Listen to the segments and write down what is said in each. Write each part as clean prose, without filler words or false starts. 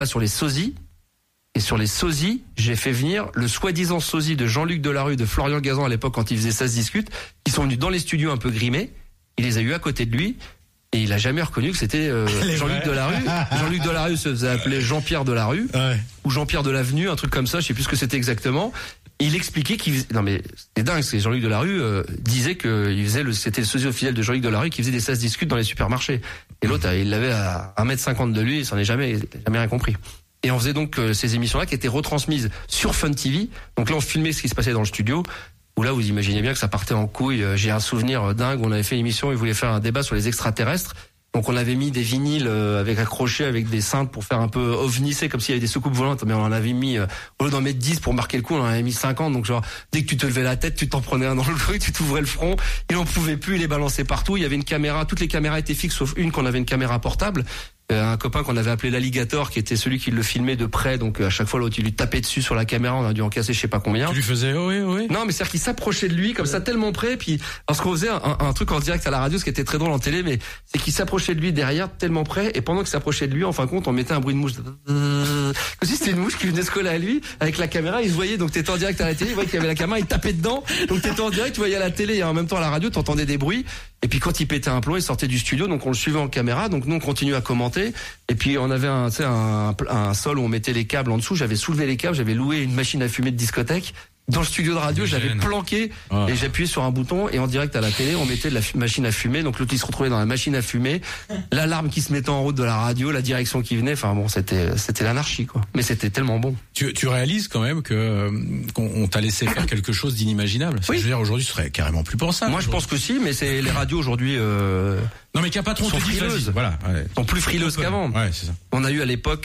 sur les sosies. Et sur les sosies, j'ai fait venir le soi-disant sosie de Jean-Luc Delarue, de Florian Gazan à l'époque quand il faisait Ça se discute, qui sont venus dans les studios un peu grimés. Il les a eu à côté de lui. Et il a jamais reconnu que c'était Jean-Luc Delarue. Jean-Luc Delarue se faisait appeler Jean-Pierre Delarue, ou Jean-Pierre Delavenue, un truc comme ça, je sais plus ce que c'était exactement. Il expliquait qu'il faisait... Non mais c'est dingue, c'est Jean-Luc Delarue disait que c'était le sosie officiel de Jean-Luc Delarue qui faisait des Ça se discute dans les supermarchés. Et l'autre, il l'avait à 1m50 de lui, il s'en est jamais rien compris. Et on faisait donc ces émissions-là qui étaient retransmises sur Fun TV. Donc là, on filmait ce qui se passait dans le studio. Où là, vous imaginez bien que ça partait en couille. J'ai un souvenir dingue. On avait fait une émission, ils voulaient faire un débat sur les extraterrestres. Donc on avait mis des vinyles avec accrochés avec des cintres pour faire un peu ovnissé, comme s'il y avait des soucoupes volantes. Mais on en avait mis, au lieu d'en mettre 10 pour marquer le coup, on en avait mis 50. Donc genre, dès que tu te levais la tête, tu t'en prenais un dans le truc, tu t'ouvrais le front. Il en pouvait plus, il les balançait partout. Il y avait une caméra, toutes les caméras étaient fixes sauf une qu'on avait une caméra portable. Un copain qu'on avait appelé l'alligator, qui était celui qui le filmait de près, donc à chaque fois l'autre il lui tapait dessus sur la caméra, on a dû en casser je sais pas combien. Tu lui faisais oui. Non mais c'est-à-dire qu'il s'approchait de lui comme ça tellement près, puis parce qu'on faisait un truc en direct à la radio, ce qui était très drôle en télé, mais c'est qu'il s'approchait de lui derrière tellement près, et pendant qu'il s'approchait de lui, en fin de compte, on mettait un bruit de mouche, comme si c'était une mouche qui venait se coller à lui avec la caméra, il se voyait, donc t'étais en direct à la télé, il voyait qu'il y avait la caméra, il tapait dedans, donc t'étais en direct, tu voyais à la télé et en même temps à la radio, t'entendais des bruits, et puis quand il pétait un plomb, il sortait du studio, donc on le suivait en caméra, donc nous on continuait à commenter, et puis on avait un sol où on mettait les câbles en dessous. J'avais soulevé les câbles, j'avais loué une machine à fumer de discothèque. Dans le studio de radio, j'avais planqué et j'appuyais sur un bouton et en direct à la télé, on mettait de la machine à fumer. Donc l'autre il se retrouvait dans la machine à fumer, l'alarme qui se mettait en route de la radio, la direction qui venait. Enfin bon, c'était l'anarchie quoi. Mais c'était tellement bon. Tu réalises quand même qu'on t'a laissé faire quelque chose d'inimaginable. Oui. Je veux dire, aujourd'hui, ce serait carrément plus pensable. Moi, je pense que si, mais c'est les radios aujourd'hui. Non mais qu'il n'y a pas trop de frileuses. Voilà. Ouais. Sont plus frileuses qu'avant. Ouais, c'est ça. On a eu à l'époque,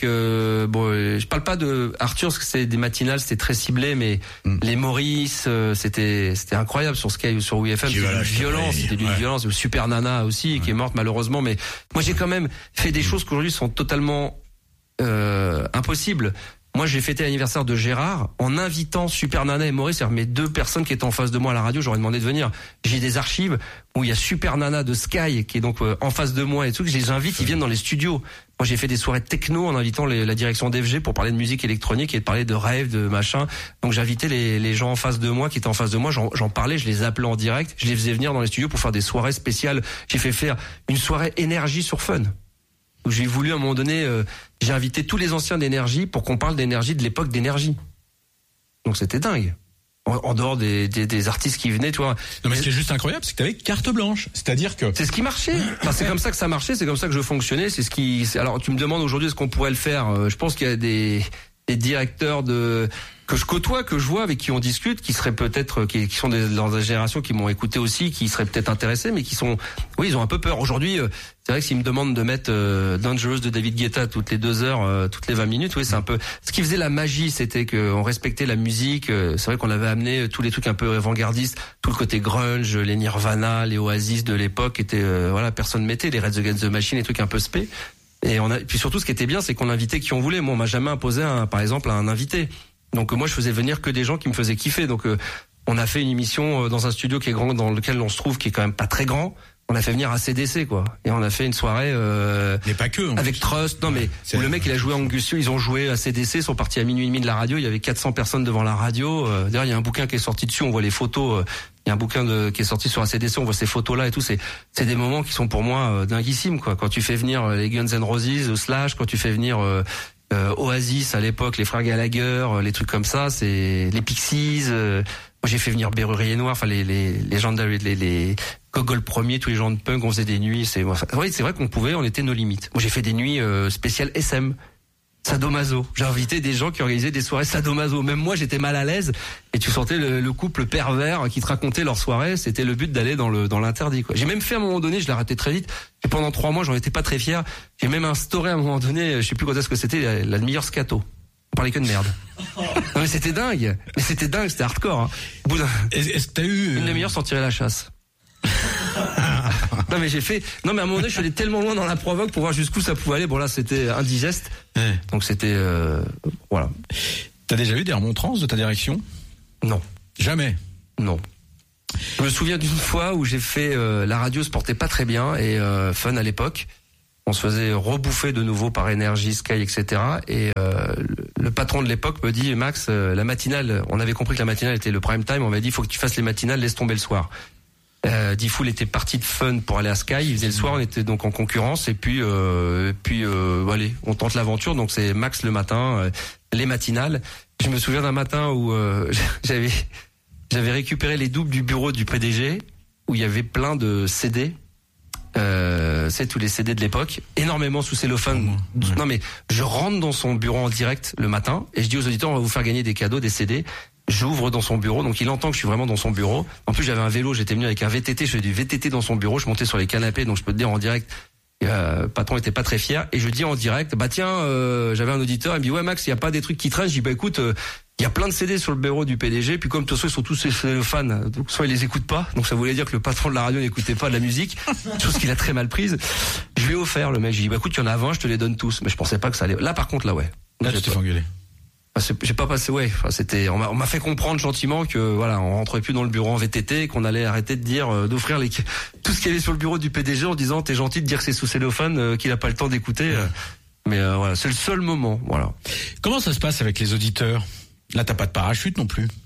je parle pas de Arthur parce que c'est des matinales, c'était très ciblé, mais les Maurice, c'était incroyable sur Sky ou sur WFM. C'était d'une violence. Super Nana aussi, qui est morte malheureusement. Mais moi, j'ai quand même fait des choses qui aujourd'hui sont totalement impossibles. Moi, j'ai fêté l'anniversaire de Gérard en invitant Super Nana et Maurice, c'est-à-dire mes deux personnes qui étaient en face de moi à la radio. J'aurais demandé de venir. J'ai des archives où il y a Super Nana de Sky qui est donc en face de moi et tout. Que je les invite, ils viennent dans les studios. Moi, j'ai fait des soirées techno en invitant la direction d'FG pour parler de musique électronique et de parler de rêve, de machin. Donc, j'invitais les gens en face de moi qui étaient en face de moi. J'en parlais, je les appelais en direct. Je les faisais venir dans les studios pour faire des soirées spéciales. J'ai fait faire une soirée énergie sur Fun. Où j'ai voulu à un moment donné, j'ai invité tous les anciens d'Énergie pour qu'on parle d'énergie de l'époque d'Énergie. Donc c'était dingue. En dehors des artistes qui venaient, tu vois. Non mais ce qui est juste incroyable, c'est que t'avais carte blanche. C'est-à-dire que c'est ce qui marchait. Enfin, c'est comme ça que ça marchait, c'est comme ça que je fonctionnais. Alors tu me demandes aujourd'hui est-ce qu'on pourrait le faire. Je pense qu'il y a des directeurs que je côtoie, que je vois, avec qui on discute, qui seraient peut-être, qui sont dans la génération qui m'ont écouté aussi, qui seraient peut-être intéressés, mais ils ont un peu peur. Aujourd'hui, c'est vrai que s'ils me demandent de mettre Dangerous de David Guetta toutes les 2 heures, toutes les 20 minutes, oui, c'est un peu. Ce qui faisait la magie, c'était qu'on respectait la musique. C'est vrai qu'on avait amené tous les trucs un peu avant-gardistes, tout le côté grunge, les Nirvana, les Oasis de l'époque étaient, personne mettait les Rage Against the Machine, les trucs un peu spé. Et puis surtout, ce qui était bien, c'est qu'on invitait qui on voulait. Moi, on m'a jamais imposé par exemple, un invité. Donc moi je faisais venir que des gens qui me faisaient kiffer. Donc on a fait une émission dans un studio qui est grand, dans lequel on se trouve, qui est quand même pas très grand. On a fait venir AC/DC quoi. Et on a fait une soirée mais pas que avec Trust. Non mais où le mec il a joué Angus Young, ils ont joué AC/DC, sont partis à minuit et demi de la radio, il y avait 400 personnes devant la radio. D'ailleurs il y a un bouquin qui est sorti dessus, on voit les photos. Il y a un bouquin qui est sorti sur AC/DC, on voit ces photos là et tout. C'est des moments qui sont pour moi dinguissimes quoi. Quand tu fais venir les Guns N' Roses, Slash, quand tu fais venir Oasis à l'époque, les frères Gallagher, les trucs comme ça, c'est les Pixies. Moi j'ai fait venir Berrurier Noir, enfin les gens de les Gogol Premier, tous les gens de punk, on faisait des nuits. C'est vrai on était nos limites. Moi j'ai fait des nuits spéciales SM, sadomaso. J'ai invité des gens qui organisaient des soirées sadomaso. Même moi j'étais mal à l'aise et tu sentais le couple pervers qui te racontait leur soirée. C'était le but d'aller dans l'interdit quoi. J'ai même fait à un moment donné, je l'ai arrêté très vite. Et pendant 3 mois, j'en étais pas très fier. J'ai même instauré à un moment donné, je sais plus quand est-ce que c'était, la meilleure scato. On parlait que de merde. Non mais c'était dingue. C'était hardcore. Hein. Au bout est-ce que t'as eu une demi-heure sans tirer la chasse. Non mais à un moment donné, je suis allé tellement loin dans la provoque pour voir jusqu'où ça pouvait aller. Bon là, c'était indigeste. Donc c'était voilà. T'as déjà eu des remontrances de ta direction? Non. Jamais? Non. Je me souviens d'une fois où j'ai fait la radio se portait pas très bien et Fun à l'époque. On se faisait rebouffer de nouveau par Énergie, Sky, etc. Et le patron de l'époque me dit, Max, la matinale, on avait compris que la matinale était le prime time, on m'a dit, il faut que tu fasses les matinales, laisse tomber le soir. Diffoul était parti de Fun pour aller à Sky, il faisait le soir, on était donc en concurrence, et puis allez, on tente l'aventure, donc c'est Max le matin, les matinales. Je me souviens d'un matin où j'avais récupéré les doubles du bureau du PDG, où il y avait plein de CD. C'est tous les CD de l'époque, énormément sous cellophane. Non mais je rentre dans son bureau en direct le matin et je dis aux auditeurs, on va vous faire gagner des cadeaux, des CD. J'ouvre dans son bureau, donc il entend que je suis vraiment dans son bureau. En plus j'avais un vélo, j'étais venu avec un VTT, je faisais du VTT dans son bureau, je montais sur les canapés, donc je peux te dire en direct, le patron était pas très fier. Et je dis en direct, bah tiens, j'avais un auditeur, il me dit ouais Max, il y a pas des trucs qui traînent. Je dis bah écoute, il y a plein de CD sur le bureau du PDG, puis comme de toute façon ils sont tous fans, donc soit ils les écoutent pas, donc ça voulait dire que le patron de la radio n'écoutait pas de la musique, chose qu'il a très mal prise. Je lui ai offert, le mec, j'ai dit bah écoute, il y en a 20, je te les donne tous, mais je pensais pas que ça allait. Là par contre là ouais. Là tu t'es fait engueuler. J'ai pas passé, ouais. Enfin, c'était, on m'a fait comprendre gentiment que voilà, on rentrait plus dans le bureau en VTT, qu'on allait arrêter de dire, d'offrir tout ce qu'il y avait sur le bureau du PDG en disant t'es gentil de dire que c'est sous cellophane, qu'il a pas le temps d'écouter. Mais voilà, c'est le seul moment, voilà. Comment ça se passe avec les auditeurs? Là, t'as pas de parachute non plus.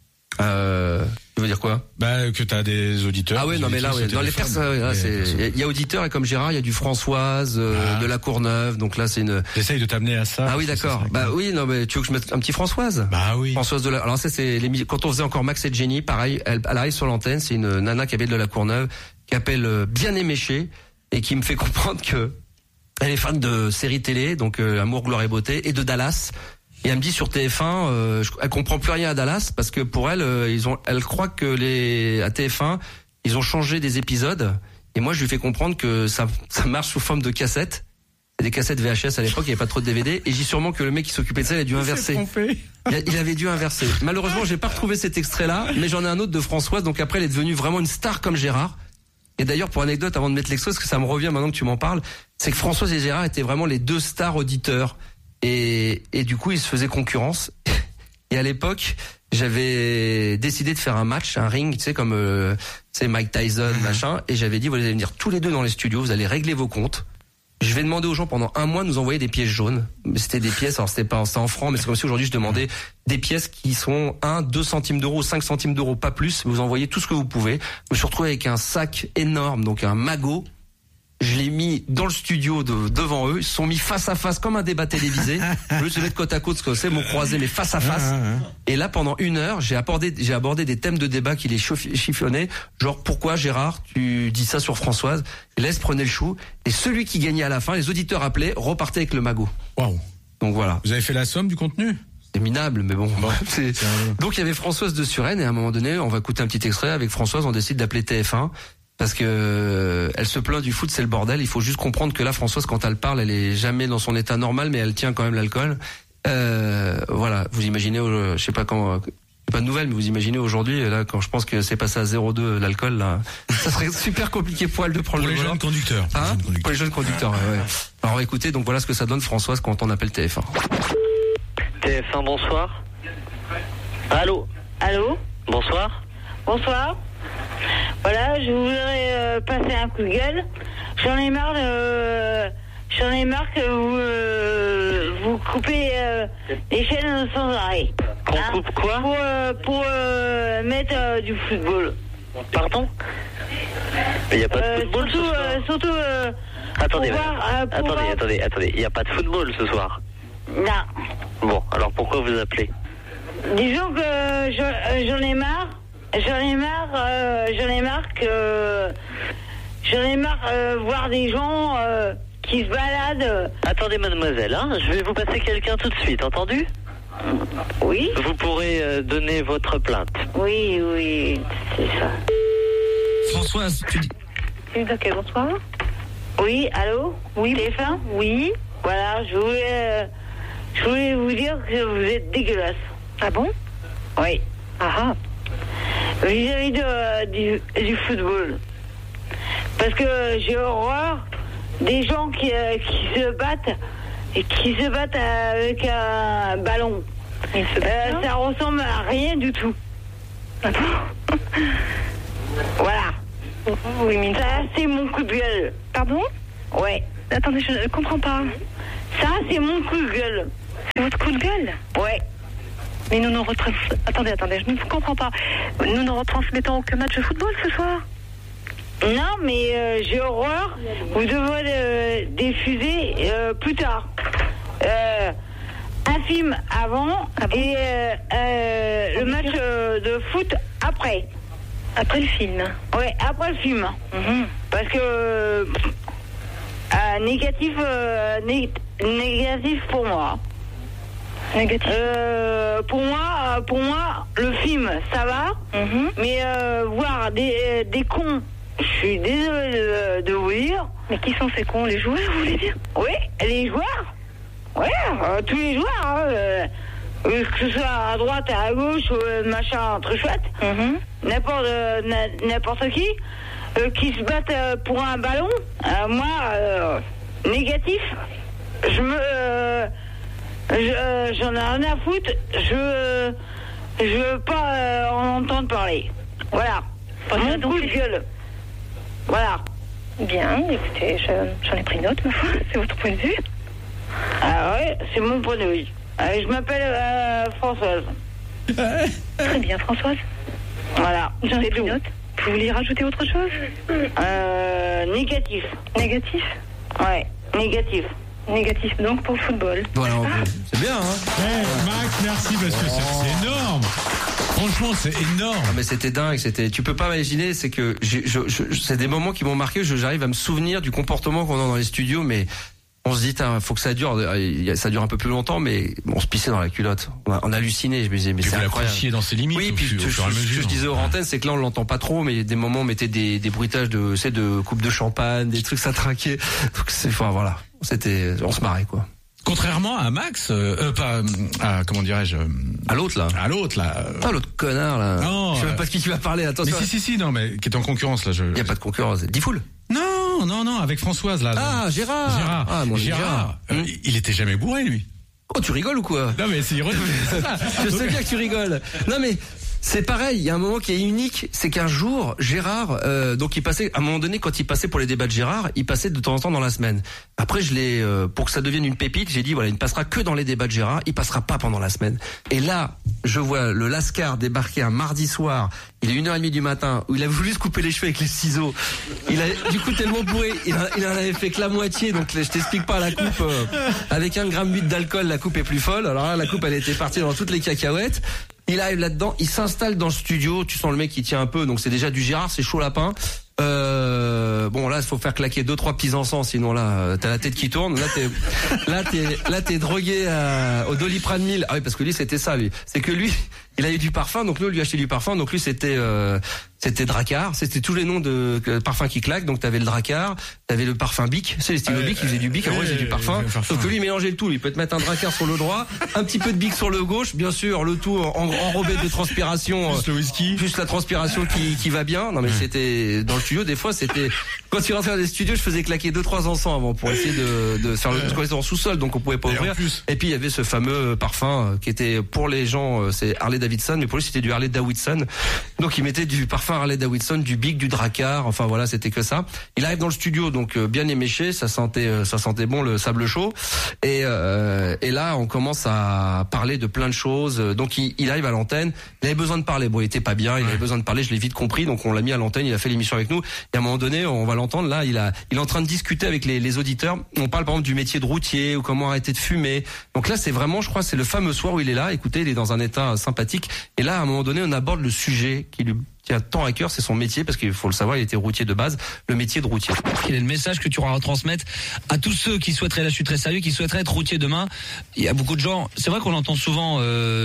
Tu veux dire quoi? Bah, que t'as des auditeurs. Ah ouais, non mais là, ouais, dans les personnes, là, il y a auditeurs et comme Gérard, il y a du Françoise, de la Courneuve, donc là c'est une. J'essaye de t'amener à ça. Ah oui, d'accord. Bah oui, non mais tu veux que je mette un petit Françoise? Bah oui. Françoise de la. Alors ça c'est quand on faisait encore Max et Jenny, pareil, elle arrive sur l'antenne, c'est une nana qui habite de la Courneuve, qui appelle Bien Éméché et qui me fait comprendre que elle est fan de séries télé, donc Amour, Gloire et Beauté, et de Dallas. Et elle me dit sur TF1, elle comprend plus rien à Dallas parce que pour elle, elle croit que à TF1, ils ont changé des épisodes. Et moi, je lui fais comprendre que ça marche sous forme de cassettes. Des cassettes VHS à l'époque, il n'y avait pas trop de DVD. Et j'ai sûrement que le mec qui s'occupait de ça, il a dû inverser. Il avait dû inverser. Malheureusement, j'ai pas retrouvé cet extrait-là, mais j'en ai un autre de Françoise. Donc après, elle est devenue vraiment une star comme Gérard. Et d'ailleurs, pour anecdote, avant de mettre l'extrait, parce que ça me revient maintenant que tu m'en parles, c'est que Françoise et Gérard étaient vraiment les deux stars auditeurs. Et du coup, ils se faisaient concurrence. Et à l'époque, j'avais décidé de faire un match, un ring, tu sais, comme c'est Mike Tyson, machin. Et j'avais dit, vous allez venir tous les deux dans les studios, vous allez régler vos comptes. Je vais demander aux gens pendant un mois de nous envoyer des pièces jaunes. C'était des pièces, alors c'était en francs, mais c'est comme si aujourd'hui je demandais des pièces qui sont 1, 2 centimes d'euros, 5 centimes d'euros, pas plus. Vous envoyez tout ce que vous pouvez. Je me suis retrouvé avec un sac énorme, donc un magot. Je l'ai mis dans le studio devant eux. Ils se sont mis face à face comme un débat télévisé. Au lieu de se mettre côte à côte, ce que c'est, m'ont croisé, mais face à face. Et là, pendant 1 heure, j'ai abordé des thèmes de débat qui les chiffonnaient. Genre, pourquoi, Gérard, tu dis ça sur Françoise? Laisse, prenez le chou. Et celui qui gagnait à la fin, les auditeurs appelaient, repartaient avec le magot. Waouh. Donc voilà. Vous avez fait la somme du contenu? C'est minable, mais bon. Donc il y avait Françoise de Suresnes, et à un moment donné, on va écouter un petit extrait. Avec Françoise, on décide d'appeler TF1. Parce que elle se plaint du foot, c'est le bordel. Il faut juste comprendre que là, Françoise, quand elle parle, elle est jamais dans son état normal, mais elle tient quand même l'alcool. Voilà, vous imaginez, je sais pas quand, pas de nouvelles, mais vous imaginez aujourd'hui, là, quand je pense que c'est passé à 0,2 l'alcool, là, ça serait super compliqué pour elle de prendre le volant. Pour les jeunes conducteurs. Pour les jeunes conducteurs, ouais. Alors écoutez, donc voilà ce que ça donne, Françoise, quand on appelle TF1. TF1, bonsoir. Allô. Allô. Bonsoir. Bonsoir. Voilà, je voudrais passer un coup de gueule. J'en ai marre que vous coupez les chaînes sans arrêt. Qu'on coupe quoi? Pour mettre du football. Pardon? Il n'y a pas de football ce soir. Surtout. Attendez, attendez. Il n'y a pas de football ce soir. Non. Bon, alors pourquoi vous appelez? Disons que j'en ai marre. J'en ai marre voir des gens qui se baladent. Attendez, mademoiselle, hein, je vais vous passer quelqu'un tout de suite, entendu? Oui. Vous pourrez donner votre plainte. Oui, c'est ça. Françoise, tu dis... Ok, bonsoir. Oui, allô? Oui, TF1? Oui. Voilà, je voulais vous dire que vous êtes dégueulasse. Ah bon? Oui. Ah. Vis-à-vis du football. Parce que j'ai horreur des gens qui se battent avec un ballon. Ça ressemble à rien du tout. Voilà. Oui, mais ça, c'est mon coup de gueule. Pardon? Ouais. Attendez, je ne comprends pas. Ça, c'est mon coup de gueule. C'est votre coup de gueule? Ouais. Mais nous ne retransmettons... Attendez, je ne comprends pas. Nous ne retransmettons aucun match de football ce soir? Non, mais j'ai horreur. Vous devrez diffuser plus tard. Un film avant et le match de foot après. Après le film? Ouais, après le film. Parce que négatif pour moi. Négatif. Pour moi, le film, ça va. Mais voir des cons, je suis désolé de vous dire. Mais qui sont ces cons? Les joueurs, vous voulez dire? Oui, les joueurs. Ouais, tous les joueurs. Que ce soit à droite, à gauche, machin, très chouette. N'importe qui se battent pour un ballon. Moi, négatif. J'en ai rien à foutre. Je veux pas en entendre parler. Voilà. Mon coup de gueule. Voilà. Bien, écoutez, j'en ai pris note, ma foi. C'est votre point de vue? Ah ouais, c'est mon point de vue. Je m'appelle Françoise. Très bien, Françoise. Voilà. J'en ai pris note. Vous vouliez rajouter autre chose? Négatif. Négatif? Ouais, négatif. Négatif donc pour le football. Voilà, c'est bien, hein. Max, merci parce que c'est énorme. Franchement, c'est énorme. Ah, mais c'était dingue, tu peux pas imaginer, c'est que c'est des moments qui m'ont marqué, j'arrive à me souvenir du comportement qu'on a dans les studios, mais on se dit, faut que ça dure un peu plus longtemps, mais on se pissait dans la culotte. On hallucinait, je me disais, mais c'est incroyable. Chier dans ses limites. Oui, puis ce que je disais aux antennes, c'est que là on l'entend pas trop, mais des moments on mettait des bruitages de coupes de champagne, des trucs, ça traquait. Voilà. On se marrait, quoi. Contrairement à Max, comment dirais-je, à l'autre là. Ah, l'autre connard là. Non, je sais même pas de qui tu vas parler. Attention. Mais si, non, mais qui est en concurrence là. Il y a pas de concurrence. Diffoul. Non, avec Françoise là. Ah, Gérard. Ah, mon Gérard. Il était jamais bourré lui. Oh, tu rigoles ou quoi? Non mais c'est ironique. Je sais bien que tu rigoles. Non mais c'est pareil, il y a un moment qui est unique, c'est qu'un jour, Gérard, donc il passait, à un moment donné, quand il passait pour les débats de Gérard, il passait de temps en temps dans la semaine. Après, je l'ai, pour que ça devienne une pépite, j'ai dit, voilà, il ne passera que dans les débats de Gérard, il passera pas pendant la semaine. Et là, je vois le Lascar débarquer un mardi soir, il est 1h30 du matin, où il a voulu se couper les cheveux avec les ciseaux. Il a, du coup, tellement bourré, il en avait fait que la moitié, donc je t'explique pas la coupe, avec 1,8 g d'alcool, la coupe est plus folle. Alors là, la coupe, elle était partie dans toutes les cacahuètes. Il arrive là-dedans, il s'installe dans le studio, tu sens le mec qui tient un peu, donc c'est déjà du Gérard, c'est chaud lapin. Bon là, il faut faire claquer 2-3 petits encens, sinon là, t'as la tête qui tourne. Là, t'es drogué au Doliprane 1000. Ah oui, parce que lui, c'était ça, lui. C'est que lui, il a eu du parfum, donc nous, on lui a acheté du parfum, donc lui, c'était Drakkar, c'était tous les noms de parfums qui claquent, donc t'avais le Drakkar, t'avais le parfum Bic, c'est les stylos Bic, il faisait du Bic, après j'ai du parfum, sauf que lui, il mélangeait le tout, il peut te mettre un Drakkar sur le droit, un petit peu de Bic sur le gauche, bien sûr, le tout enrobé de transpiration, plus le whisky, plus la transpiration qui va bien. Non mais c'était, dans le studio, des fois, c'était, quand tu rentrais dans les studios, je faisais claquer 2-3 encens avant pour essayer de faire le en sous-sol, donc on pouvait pas ouvrir. Et puis il y avait ce fameux parfum qui était pour les gens, c'est Harley Davidson, mais pour lui c'était du Harley Davidson. Donc il mettait du parfum Harley Davidson, du Bic, du Drakkar, enfin voilà, c'était que ça. Il arrive dans le studio, donc bien éméché, ça sentait bon le sable chaud. Et là on commence à parler de plein de choses. Donc il arrive à l'antenne, il avait besoin de parler. Bon, il était pas bien, il avait besoin de parler, je l'ai vite compris, donc on l'a mis à l'antenne, il a fait l'émission avec nous. Et à un moment donné, on va l'entendre là, il est en train de discuter avec les auditeurs. On parle par exemple du métier de routier ou comment arrêter de fumer. Donc là c'est vraiment, je crois, c'est le fameux soir où il est là. Écoutez, il est dans un état sympathique. Et là à un moment donné, on aborde le sujet qui lui tient tant à cœur, c'est son métier, parce qu'il faut le savoir, il était routier de base, le métier de routier. Quel est le message que tu auras à retransmettre à tous ceux qui souhaiteraient, là je suis très sérieux, qui souhaiteraient être routier demain? Il y a beaucoup de gens, c'est vrai qu'on entend souvent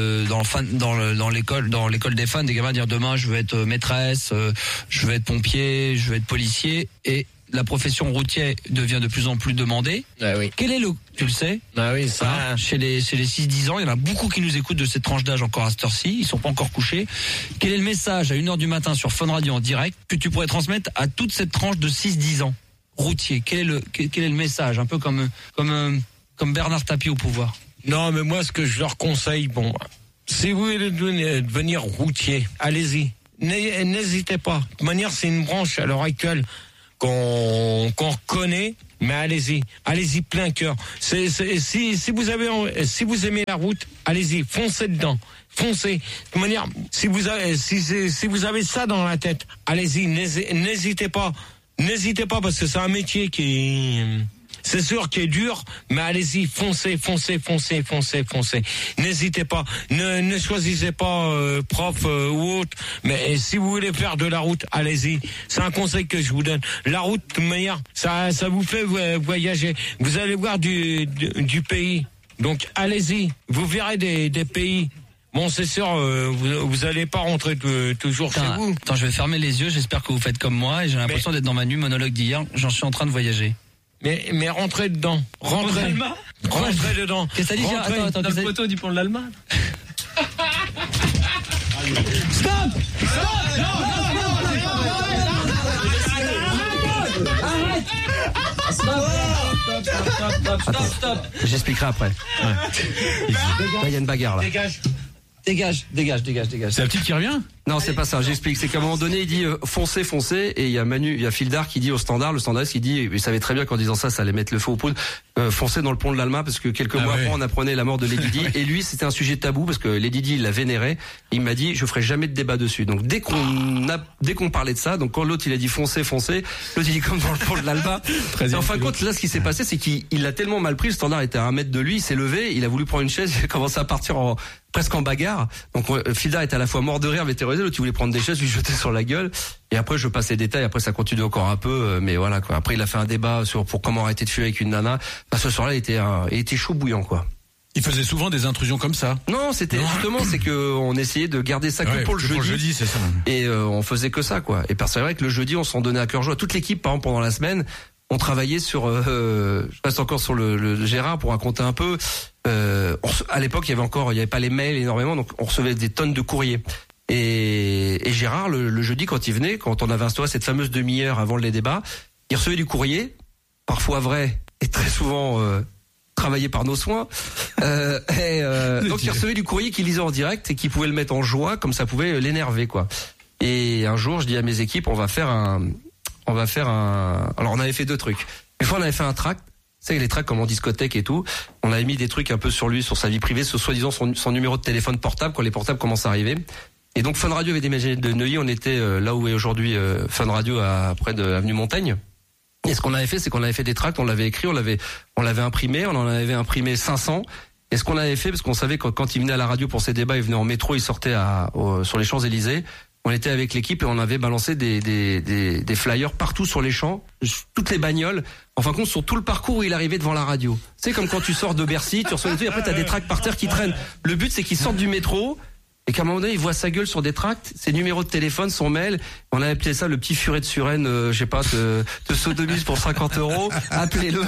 dans l'école des fans, des gamins dire demain je veux être maîtresse, je veux être pompier, je veux être policier, et la profession routière devient de plus en plus demandée. Ah oui. Quel est tu le sais? Ah oui, ça. Chez les 6-10 ans, il y en a beaucoup qui nous écoutent de cette tranche d'âge encore à cette heure-ci, ils sont pas encore couchés. Quel est le message à 1h du matin sur Fun Radio en direct que tu pourrais transmettre à toute cette tranche de 6-10 ans? Routier, quel est le message? Un peu comme Bernard Tapie au pouvoir. Non, mais moi, ce que je leur conseille, si vous voulez devenir routier, allez-y. N'hésitez pas. De toute manière, c'est une branche à l'heure actuelle qu'on reconnaît. Mais allez-y plein cœur. Si vous aimez la route, allez-y, foncez dedans. Foncez. De toute manière, si vous avez ça dans la tête, allez-y, n'hésitez pas. N'hésitez pas parce que c'est un métier c'est sûr qui est dur, mais allez-y, foncez. N'hésitez pas. Ne choisissez pas prof ou autre, mais si vous voulez faire de la route, allez-y. C'est un conseil que je vous donne. La route, de manière, ça vous fait voyager. Vous allez voir du pays. Donc allez-y, vous verrez des pays. Bon, c'est sûr, vous allez pas rentrer toujours chez vous. Attends, je vais fermer les yeux, j'espère que vous faites comme moi, et j'ai l'impression d'être dans ma nuit monologue d'hier, j'en suis en train de voyager. Mais rentrez dedans. Rentrez dedans. Qu'est-ce que t'as dit? Attends, la photo du pont de l'Alma. Stop! Stop. J'expliquerai après. Là, il y a une bagarre là. Dégage. C'est la petite qui revient? Non, c'est pas ça, j'explique. C'est qu'à un moment donné, il dit foncez, et il y a Fildar qui dit au standard, le standardiste qui dit, il savait très bien qu'en disant ça allait mettre le feu aux poudres, foncez dans le pont de l'Alma, parce que quelques mois après, on apprenait la mort de Lady Di, et lui, c'était un sujet tabou, parce que Lady Di, il l'a vénéré, il m'a dit, je ferai jamais de débat dessus. Donc dès qu'on parlait de ça, donc quand l'autre il a dit foncez, l'autre il dit comme dans le pont de l'Alma. Et en fin de compte, là, ce qui s'est passé, c'est qu'il l'a tellement mal pris, le standard était à 1 mètre de lui, il s'est levé, il a voulu prendre une chaise, il a commencé à partir presque en bagarre. Donc Fildar était à la fois mort de rire, mais terrorisé, l'autre il voulait prendre des chaises, lui jeter sur la gueule. Et après je passe les détails, après ça continue encore un peu, mais voilà quoi. Après il a fait un débat pour comment arrêter de fuir avec une nana. Ce soir-là il était chaud bouillant quoi. Il faisait souvent des intrusions comme ça. Non, c'était justement, c'est que on essayait de garder ça que pour le jeudi. Pour le jeudi, c'est ça. Et on faisait que ça quoi. Et c'est vrai que le jeudi on s'en donnait à cœur joie. Toute l'équipe par exemple pendant la semaine, on travaillait sur je reste encore sur le Gérard pour raconter un peu. À l'époque, il y avait pas les mails énormément, donc on recevait des tonnes de courriers. Et Gérard, le jeudi, quand il venait, quand on avait instauré cette fameuse demi-heure avant les débats, il recevait du courrier, parfois vrai et très souvent travaillé par nos soins. Donc il recevait du courrier qu'il lisait en direct et qui pouvait le mettre en joie, comme ça pouvait l'énerver quoi. Et un jour, je dis à mes équipes, on va faire un. Alors on avait fait 2 trucs. Une fois, on avait fait un tract. C'est les tracts comme en discothèque et tout. On avait mis des trucs un peu sur lui, sur sa vie privée, sur soi-disant son numéro de téléphone portable quand les portables commencent à arriver. Et donc Fun Radio avait déménagé de Neuilly. On était là où est aujourd'hui Fun Radio, près de avenue Montaigne. Et ce qu'on avait fait, c'est qu'on avait fait des tracts, on l'avait écrit, on l'avait imprimé, on en avait imprimé 500. Et ce qu'on avait fait, parce qu'on savait que quand il venait à la radio pour ses débats, il venait en métro, il sortait sur les Champs-Élysées. On était avec l'équipe et on avait balancé des flyers partout sur les champs, toutes les bagnoles. En fin de compte, sur tout le parcours où il arrivait devant la radio. C'est comme quand tu sors de Bercy, tu reçois des trucs, après t'as des tracts par terre qui traînent. Le but, c'est qu'il sorte du métro et qu'à un moment donné, il voit sa gueule sur des tracts, ses numéros de téléphone, son mail. On a appelé ça le petit furet de Suresnes, je sais pas, te sodomise pour 50 €. Appelez-le.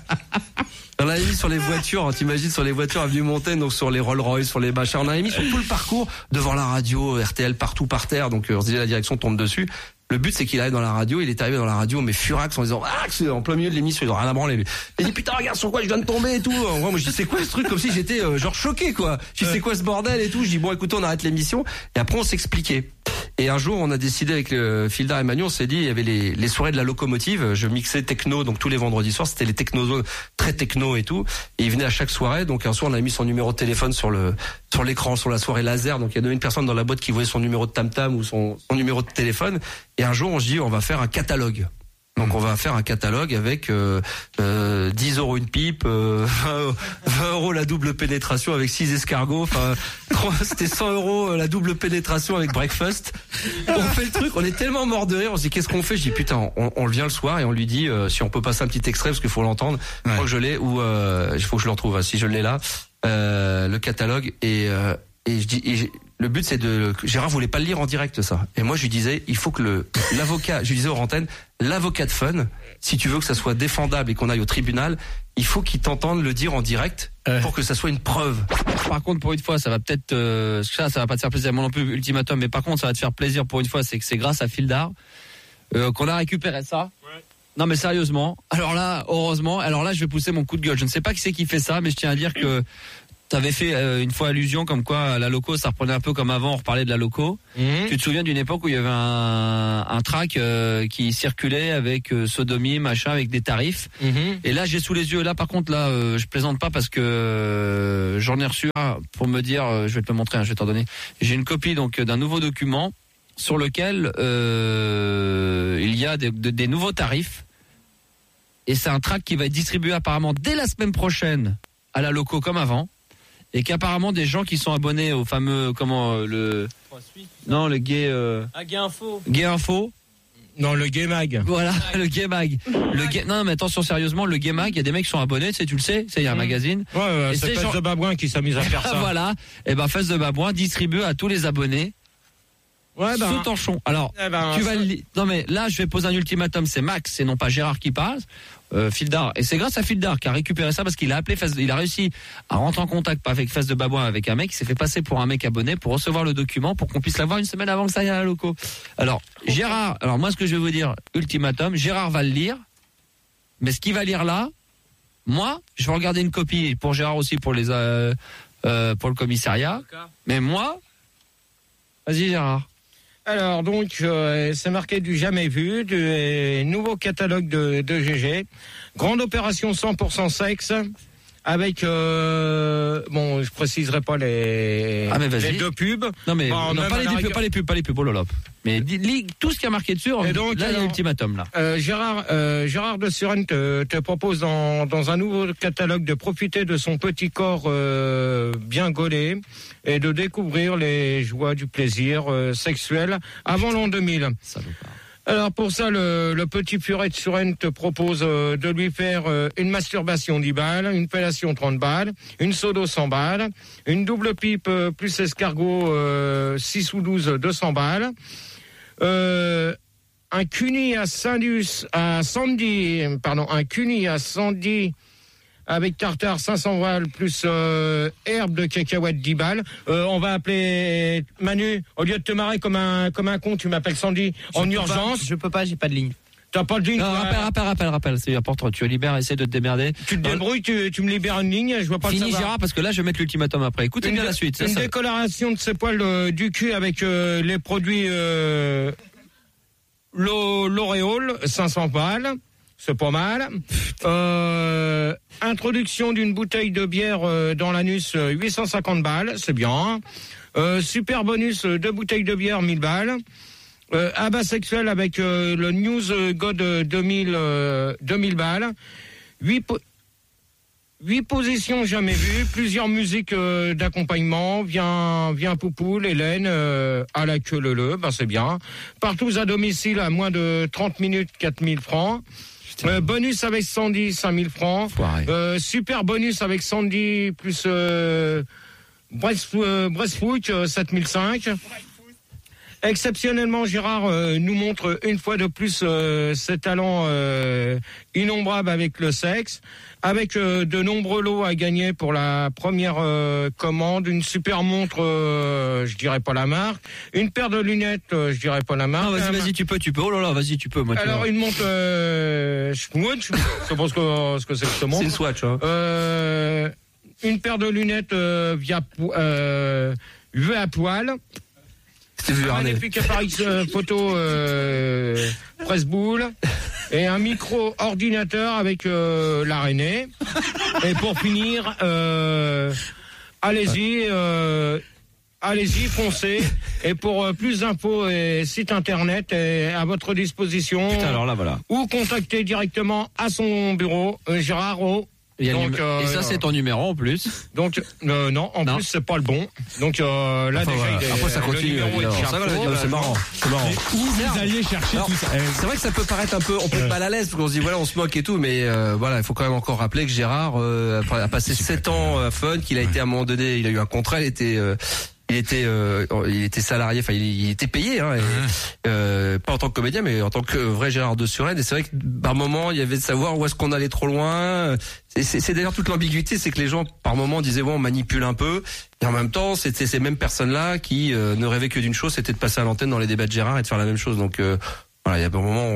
On l'avait mis sur les voitures, t'imagines, sur les voitures avenue Montaigne, donc sur les Rolls-Royce, sur les machins. On l'avait mis sur tout le parcours, devant la radio, RTL partout par terre, donc on se disait la direction tombe dessus. Le but, c'est qu'il arrive dans la radio, il est arrivé dans la radio, mais furax, en disant, en plein milieu de l'émission, ils ont rien à branler. Il dit, putain, regarde sur quoi je viens de tomber et tout. Moi, je dis, c'est quoi ce truc? Comme si j'étais, genre, choqué, quoi. Je dis, c'est quoi ce bordel et tout? Je dis, bon, écoutez, on arrête l'émission. Et après, on s'expliquait. Et un jour, on a décidé avec Fildar et Manu, on s'est dit, il y avait les soirées de la locomotive. Je mixais techno, donc tous les vendredis soirs, c'était les technozones, très techno et tout. Et il venait à chaque soirée. Donc un soir, on a mis son numéro de téléphone sur l'écran, sur la soirée laser. Donc il y a une personne dans la boîte qui voyait son numéro de tam-tam ou son numéro de téléphone. Et un jour, on se dit, on va faire un catalogue. Donc on va faire un catalogue avec 10 € une pipe, 20 € la double pénétration avec 6 escargots, enfin c'était 100 € la double pénétration avec breakfast. On fait le truc, on est tellement mort de rire, on se dit qu'est-ce qu'on fait? Je dis putain, on le vient le soir et on lui dit si on peut passer un petit extrait parce qu'il faut l'entendre. Je crois que je l'ai ou il faut que je le retrouve. Si je l'ai là, le catalogue et je dis le but c'est Gérard voulait pas le lire en direct ça. Et moi je lui disais il faut que l'avocat, je lui disais aux antennes, l'avocat de Fun, si tu veux que ça soit défendable et qu'on aille au tribunal, il faut qu'il t'entende le dire en direct pour que ça soit une preuve. Par contre pour une fois ça va peut-être ça va pas te faire plaisir moi non plus ultimatum, mais par contre ça va te faire plaisir pour une fois, c'est que c'est grâce à Fildar qu'on a récupéré ça. Ouais. Non mais sérieusement, alors là heureusement, alors là je vais pousser mon coup de gueule. Je ne sais pas qui c'est qui fait ça, mais je tiens à dire que T'avais fait une fois allusion comme quoi la loco, ça reprenait un peu comme avant, on reparlait de la loco. Tu te souviens d'une époque où il y avait un track qui circulait avec sodomie, machin, avec des tarifs. Et là, j'ai sous les yeux, là par contre, là, je plaisante pas parce que j'en ai reçu un pour me dire, je vais te le montrer, je vais t'en donner. J'ai une copie donc d'un nouveau document sur lequel il y a des nouveaux tarifs. Et c'est un track qui va être distribué apparemment dès la semaine prochaine à la loco comme avant. Et qu'apparemment des gens qui sont abonnés au fameux le Gay Gay Info. Gay Info. Non, le Gay Mag. Voilà, le Gay Mag. Non, mais attention sérieusement, le Gay Mag, il y a des mecs qui sont abonnés, tu le sais, il y a un magazine. Ouais, c'est Fesse de Babouin qui s'amuse à faire ça. Voilà. Et ben Fesse de Babouin distribue à tous les abonnés. Ce torchon. Alors, tu vas non mais là, je vais poser un ultimatum, c'est Max, c'est non pas Gérard qui parle. Fildar, et c'est grâce à Fildar qui a récupéré ça parce qu'il a appelé il a réussi à rentrer en contact avec Fesse de Babouin avec un mec, il s'est fait passer pour un mec abonné pour recevoir le document pour qu'on puisse l'avoir une semaine avant que ça aille à la loco. Alors, Gérard, moi ce que je vais vous dire, ultimatum, Gérard va le lire, mais ce qu'il va lire là, moi, je vais regarder une copie pour Gérard aussi pour les pour le commissariat, mais moi, vas-y Gérard. Alors donc c'est marqué du jamais vu, du nouveau catalogue de GG, grande opération 100% sexe avec je préciserai pas les deux pubs. Non mais pas les pubs, oh là là. Mais lis tout ce qui a marqué dessus. Et donc, là il y a l'ultimatum là. Gérard de Suresnes te propose dans un nouveau catalogue de profiter de son petit corps bien gaulé et de découvrir les joies du plaisir sexuel avant l'an 2000. Alors pour ça, le petit furet de Suresnes te propose de lui faire une masturbation 10 balles, une fellation 30 balles, une sodo 100 balles, une double pipe plus escargot 6 ou 12 200 balles, un cuni à Sandy avec tartare 500 balles plus herbe de cacahuète 10 balles. On va appeler Manu. Au lieu de te marrer comme un con, tu m'appelles Sandy en urgence. Je peux pas, j'ai pas de ligne. T'as pas de ligne? Non, rappelle, c'est important. Tu libères, essaie de te démerder. Tu te débrouilles, tu me libères une ligne, je vois pas. Fini Gérard, parce que là je vais mettre l'ultimatum après. Écoutez bien la suite. Une décoloration de ses poils du cul avec les produits L'Oréal, 500 balles. C'est pas mal. Introduction d'une bouteille de bière dans l'anus, 850 balles, c'est bien. Super bonus, 2 bouteilles de bière, 1000 balles. Abat sexuel avec le News God 2000 balles. 8 positions jamais vues, plusieurs musiques d'accompagnement, vient Poupoule, Hélène, à la queue leu, c'est bien. Partout à domicile à moins de 30 minutes, 4000 francs. Bonus avec Sandy, 5000 francs. Super bonus avec Sandy plus Breastfoot, 7005. Exceptionnellement, Gérard nous montre une fois de plus ses talents innombrables avec le sexe, avec de nombreux lots à gagner pour la première commande, une super montre, je dirais pas la marque, une paire de lunettes, je dirais pas la marque. Non, vas-y, tu peux. Oh là là, vas-y, tu peux. Moi, alors une montre Swatch, je pense ce que c'est que ce montre. C'est une Swatch. Hein. Une paire de lunettes vue à poil. Un magnifique appareil photo presse-boule et un micro-ordinateur avec l'araignée. Et pour finir, allez-y, foncez. Et pour plus d'infos et site internet est à votre disposition. Putain, alors là, voilà. Ou contactez directement à son bureau, Gérard O. Et ça, c'est ton numéro en plus. Donc, non, en plus, c'est pas le bon. Donc, là, enfin, déjà, voilà. Après, ça continue. C'est marrant. Où vous alliez chercher tout ça? C'est vrai que ça peut paraître un peu, on peut être mal à l'aise, parce qu'on se dit, voilà, on se moque et tout, mais voilà, il faut quand même encore rappeler que Gérard a passé 7 ans à Fun, qu'il a été à un moment donné, il a eu un contrat, il était salarié, enfin il était payé, hein, pas en tant que comédien, mais en tant que vrai Gérard de Suresnes. Et c'est vrai que par moment il y avait de savoir où est-ce qu'on allait trop loin. C'est d'ailleurs toute l'ambiguïté, c'est que les gens par moment disaient on manipule un peu, et en même temps c'était ces mêmes personnes-là qui ne rêvaient que d'une chose, c'était de passer à l'antenne dans les débats de Gérard et de faire la même chose. Donc voilà, il y a un moment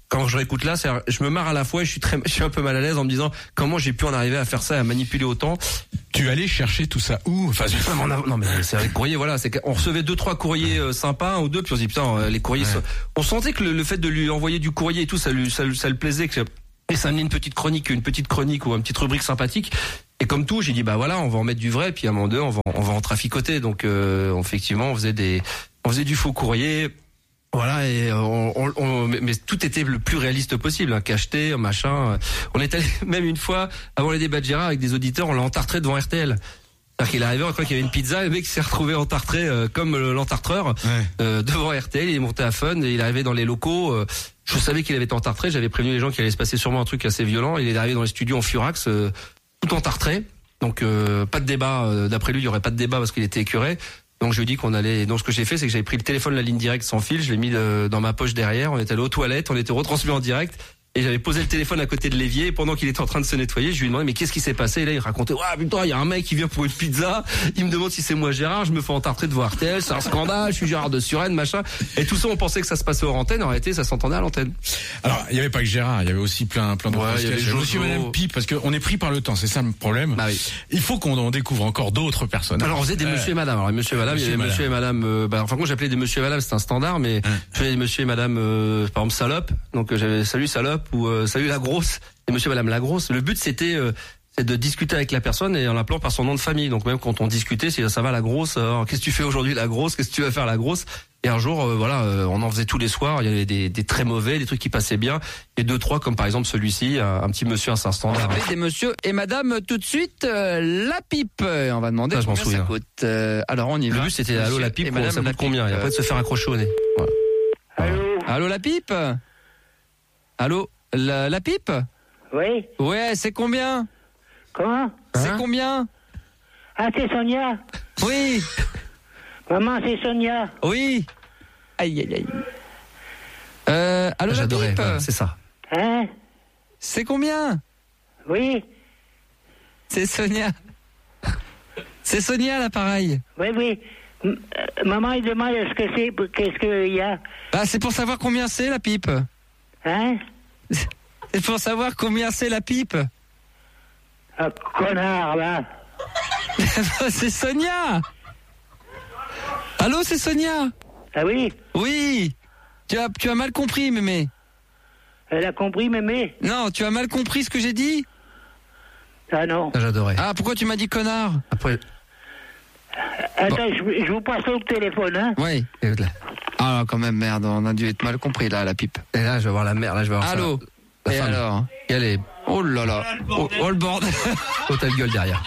quand je réécoute là, je me marre à la fois et je suis un peu mal à l'aise en me disant comment j'ai pu en arriver à faire ça, à manipuler autant. Tu allais chercher tout ça où? Enfin, non mais c'est vrai, courrier, voilà, c'est qu'on recevait 2-3 courriers sympas, 1 ou 2, puis on se dit putain, les courriers, on sentait que le fait de lui envoyer du courrier et tout, ça le plaisait, et ça amenait une petite chronique ou une petite rubrique sympathique. Et comme tout, j'ai dit bah voilà, on va en mettre du vrai, puis à un moment donné, on va en traficoter. Donc effectivement, on faisait du faux courrier. Voilà, et mais tout était le plus réaliste possible, hein, cacheté, machin. On est allé même une fois avant les débats de Gérard avec des auditeurs, on l'a entartré devant RTL. C'est-à-dire qu'il est arrivé, on croit qu'il y avait une pizza, le mec s'est retrouvé entartré comme l'entartreur devant RTL. Il est monté à Fun et il est arrivé dans les locaux. Je savais qu'il avait été entartré, j'avais prévenu les gens qu'il allait se passer sûrement un truc assez violent. Il est arrivé dans les studios en furax, tout entartré. Donc pas de débat. D'après lui, il y aurait pas de débat parce qu'il était écœuré. Donc je lui ai dit qu'on allait. Donc ce que j'ai fait, c'est que j'avais pris le téléphone, la ligne directe sans fil, je l'ai mis dans ma poche derrière. On était allé aux toilettes, on était retransmis en direct. Et j'avais posé le téléphone à côté de l'évier. Et pendant qu'il était en train de se nettoyer, je lui ai demandé mais qu'est-ce qui s'est passé? Et là il racontait putain, il y a un mec qui vient pour une pizza. Il me demande si c'est moi Gérard. Je me fais entartrer devant RTL. C'est un scandale. Je suis Gérard de Suresnes, machin. Et tout ça, on pensait que ça se passait hors antenne. En réalité, ça s'entendait à l'antenne. Alors il y avait pas que Gérard. Il y avait aussi plein d'autres. Il y avait Monsieur et Madame Pipe, parce qu'on est pris par le temps. C'est ça le problème. Bah oui. Il faut qu'on découvre encore d'autres personnes. Alors on faisait des Monsieur et Madame. Alors Monsieur et Madame, il y avait Monsieur et Madame. Enfin moi j'appelais des Monsieur et Madame. C'était un standard, mais je faisais des Monsieur et Madame. Par exemple Salope. Donc j'avais Salut Salope ou Salut la grosse et Monsieur et Madame la grosse. Le but c'était c'est de discuter avec la personne et en l'appelant par son nom de famille. Donc même quand on discutait, si ça va la grosse, qu'est-ce que tu fais aujourd'hui la grosse, qu'est-ce que tu vas faire la grosse. Et un jour on en faisait tous les soirs. Il y avait des très mauvais, des trucs qui passaient bien et 2-3 comme par exemple celui-ci, un petit monsieur, un standard. On va appeler des monsieur et madame tout de suite. La pipe. On va demander combien ça coûte. Alors on y va. Le but c'était allô la pipe, ça coûte combien. Il n'y a pas de se faire accrocher au nez. Voilà. Allô la pipe. Allô la pipe. Oui. Ouais, c'est combien? Comment? C'est combien? Ah, c'est Sonia. Oui. Maman, c'est Sonia. Oui. Aïe, aïe, aïe. Allô, la pipe. C'est ça. Hein? C'est combien? Oui. C'est Sonia. C'est Sonia, l'appareil. Oui. Maman, il demande qu'est-ce qu'il y a. Bah, c'est pour savoir combien c'est, la pipe. Hein? C'est pour savoir combien c'est, la pipe. Ah, connard, là. C'est Sonia. Allô, c'est Sonia. Ah oui? Oui. Tu as mal compris, mémé. Elle a compris, mémé? Non, tu as mal compris ce que j'ai dit. Ah non. J'adorais. Ah, pourquoi tu m'as dit connard? Après. Attends, je vous passe au téléphone, hein? Oui. Ah, quand même, merde, on a dû être mal compris, là, la pipe. Et là, je vais voir la mère, là, je vais voir allô. Ça. Et alors? Elle est. Oh là là. Oh le bordel. Oh, ta gueule derrière.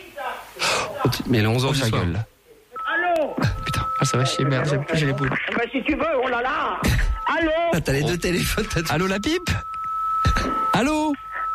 Mais le 11h du soir. Allô? Putain, ça va chier, merde, j'ai les boules. Bah, si tu veux, oh là là. Allô? Ah, t'as les deux téléphones. Allô, la pipe? Allô?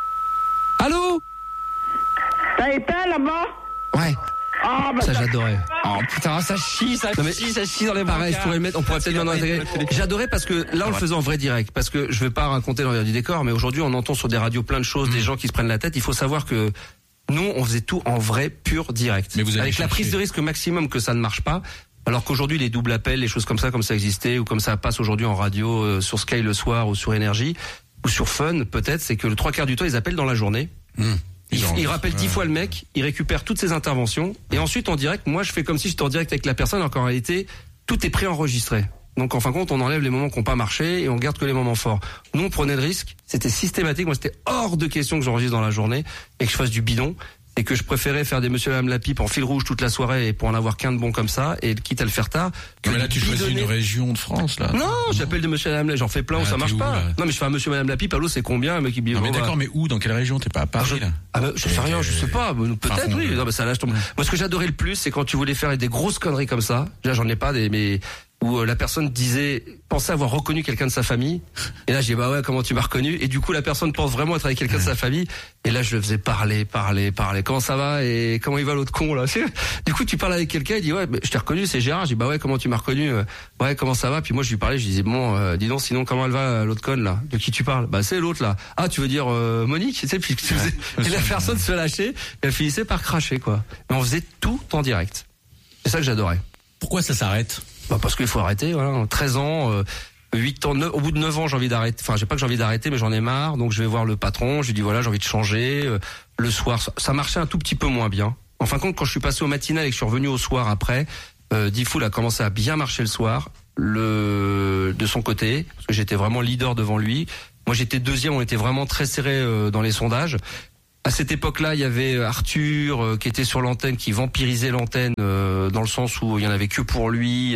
T'as éteint là-bas? Ouais. Ah, bah ça j'adorais. Oh putain, ça chie dans les pareil, on pourrait peut-être bien intégrer. J'adorais parce que là on le faisait en vrai direct, parce que je veux pas raconter l'envers du décor, mais aujourd'hui on entend sur des radios plein de choses, des gens qui se prennent la tête. Il faut savoir que nous on faisait tout en vrai, pur, direct. Mais vous avec la prise de risque maximum que ça ne marche pas. Alors qu'aujourd'hui les doubles appels, les choses comme ça existait ou comme ça passe aujourd'hui en radio sur Sky le soir ou sur Énergie ou sur Fun peut-être, c'est que le 3/4 du temps ils appellent dans la journée. Il rappelle 10 fois le mec, il récupère toutes ses interventions et ensuite en direct, moi je fais comme si j'étais en direct avec la personne alors qu'en réalité tout est préenregistré. Donc en fin de compte on enlève les moments qui n'ont pas marché et on garde que les moments forts. Nous on prenait le risque, c'était systématique, moi c'était hors de question que j'enregistre dans la journée et que je fasse du bidon. Et que je préférais faire des Monsieur et Madame la pipe en fil rouge toute la soirée et pour en avoir qu'un de bon comme ça et quitte à le faire tard. Mais là tu choisis une région de France là. Non, j'appelle des Monsieur et Madame la, j'en fais plein où ça marche pas. Non mais je fais un Monsieur et Madame la pipe, allô c'est combien, un mec qui dit. Non mais d'accord, mais où, dans quelle région? T'es pas à Paris là? Je sais rien, je sais pas, peut-être oui. Non mais ça là je tombe. Moi ce que j'adorais le plus c'est quand tu voulais faire des grosses conneries comme ça. Là j'en ai pas mais où la personne pensait avoir reconnu quelqu'un de sa famille. Et là, j'ai dit, bah ouais, comment tu m'as reconnu? Et du coup, la personne pense vraiment être avec quelqu'un de sa famille. Et là, je le faisais parler. Comment ça va? Et comment il va l'autre con, là? Du coup, tu parles avec quelqu'un, il dit, ouais, je t'ai reconnu, c'est Gérard. Je dis, bah ouais, comment tu m'as reconnu? Ouais, comment ça va? Puis moi, je lui parlais, je disais, bon, dis donc, sinon, comment elle va, l'autre conne, là? De qui tu parles? Bah, c'est l'autre, là. Ah, tu veux dire, Monique? Tu sais, puis tu faisais... Et la personne se lâchait, et elle finissait par cracher, quoi. Mais on faisait tout en direct. C'est ça que j'adorais. Pourquoi ça s'arrête? Bah parce qu'il faut arrêter, voilà. 13 ans, 8 ans, au bout de 9 ans, j'ai envie d'arrêter. Enfin, j'ai pas que j'ai envie d'arrêter, mais j'en ai marre. Donc, je vais voir le patron. Je lui dis voilà, j'ai envie de changer. Le soir, ça marchait un tout petit peu moins bien. En fin de compte, quand je suis passé au matinal et que je suis revenu au soir après, Diffoul a commencé à bien marcher le soir, de son côté, parce que j'étais vraiment leader devant lui. Moi, j'étais deuxième. On était vraiment très serré dans les sondages. À cette époque-là, il y avait Arthur qui était sur l'antenne, qui vampirisait l'antenne dans le sens où il y en avait que pour lui.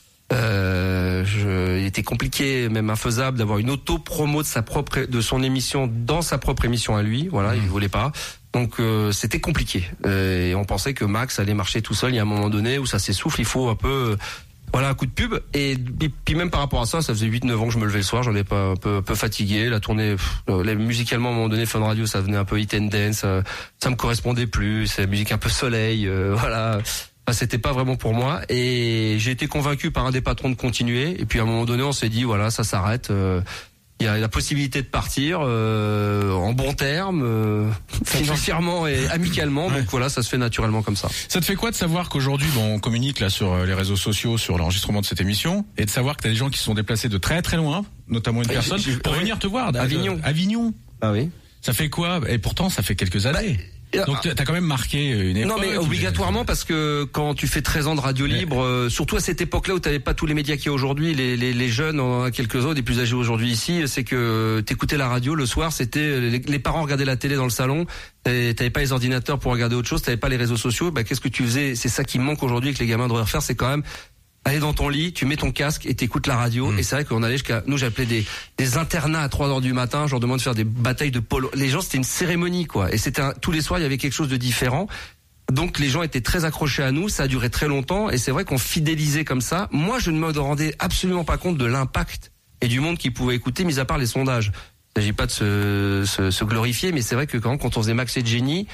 Il était compliqué, même infaisable, d'avoir une auto-promo de son émission dans sa propre émission à lui. Voilà, il voulait pas. Donc c'était compliqué. Et on pensait que Max allait marcher tout seul. Il y a un moment donné où ça s'essouffle. Il faut un peu, voilà, un coup de pub. Et puis même par rapport à ça, ça faisait 8-9 ans que je me levais le soir. J'en ai pas un peu fatigué. La tournée, musicalement à un moment donné, Fun Radio, ça venait un peu hit and dance. Ça me correspondait plus. C'est la musique un peu soleil. Voilà. Enfin, c'était pas vraiment pour moi. Et j'ai été convaincu par un des patrons de continuer. Et puis à un moment donné, on s'est dit voilà, ça s'arrête. Il y a la possibilité de partir en bons termes, financièrement et amicalement. Donc voilà, ça se fait naturellement comme ça. Ça te fait quoi de savoir qu'aujourd'hui, on communique là sur les réseaux sociaux sur l'enregistrement de cette émission, et de savoir que t'as des gens qui se sont déplacés de très très loin, notamment une personne, pour venir te voir Avignon. Ah oui. Ça fait quoi? Et pourtant, ça fait quelques années. Donc t'as quand même marqué une époque. Non mais obligatoirement, parce que quand tu fais 13 ans de radio libre, surtout à cette époque-là où t'avais pas tous les médias qu'il y a aujourd'hui, les jeunes, on a quelques-uns, des plus âgés aujourd'hui ici, c'est que t'écoutais la radio le soir, c'était les parents regardaient la télé dans le salon, t'avais pas les ordinateurs pour regarder autre chose, t'avais pas les réseaux sociaux, qu'est-ce que tu faisais? C'est ça qui me manque aujourd'hui et que les gamins devraient refaire, c'est quand même aller dans ton lit, tu mets ton casque et t'écoutes la radio. Et c'est vrai qu'on allait jusqu'à, nous j'appelais des internats à 3h du matin, je leur demande de faire des batailles de polo. Les gens, c'était une cérémonie, quoi. Et c'était tous les soirs, il y avait quelque chose de différent. Donc les gens étaient très accrochés à nous, ça a duré très longtemps, et c'est vrai qu'on fidélisait comme ça. Moi, je ne me rendais absolument pas compte de l'impact et du monde qui pouvait écouter, mis à part les sondages. Il ne s'agit pas de se glorifier, mais c'est vrai que quand on faisait Max et Jenny,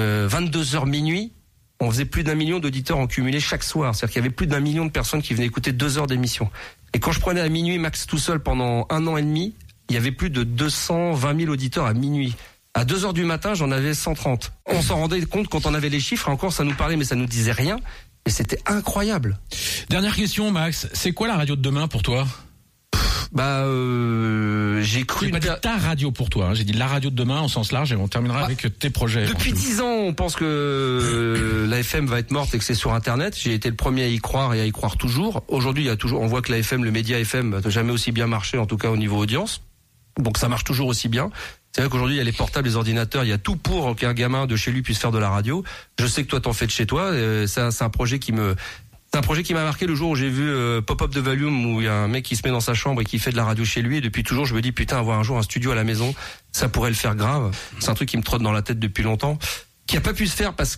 22h minuit, on faisait plus d'1 million d'auditeurs en cumulé chaque soir. C'est-à-dire qu'il y avait plus d'1 million de personnes qui venaient écouter 2 heures d'émission. Et quand je prenais à minuit Max tout seul pendant 1 an et demi, il y avait plus de 220 000 auditeurs à minuit. À 2 heures du matin, j'en avais 130. On s'en rendait compte quand on avait les chiffres, et encore ça nous parlait, mais ça nous disait rien. Et c'était incroyable. Dernière question, Max. C'est quoi la radio de demain pour toi? J'ai cru... J'ai pas dit ta radio pour toi, hein. J'ai dit la radio de demain en sens large, et on terminera avec tes projets. Depuis 10 ans, on pense que la FM va être morte et que c'est sur Internet. J'ai été le premier à y croire et à y croire toujours. Aujourd'hui, on voit que la FM, le média FM, n'a jamais aussi bien marché, en tout cas au niveau audience. Donc ça marche toujours aussi bien. C'est vrai qu'aujourd'hui, il y a les portables, les ordinateurs, il y a tout pour qu'un gamin de chez lui puisse faire de la radio. Je sais que toi, t'en fais de chez toi. C'est un projet qui m'a marqué le jour où j'ai vu Pop-Up de Volume, où il y a un mec qui se met dans sa chambre et qui fait de la radio chez lui. Et depuis toujours, je me dis, putain, avoir un jour un studio à la maison, ça pourrait le faire grave. C'est un truc qui me trotte dans la tête depuis longtemps, qui a pas pu se faire parce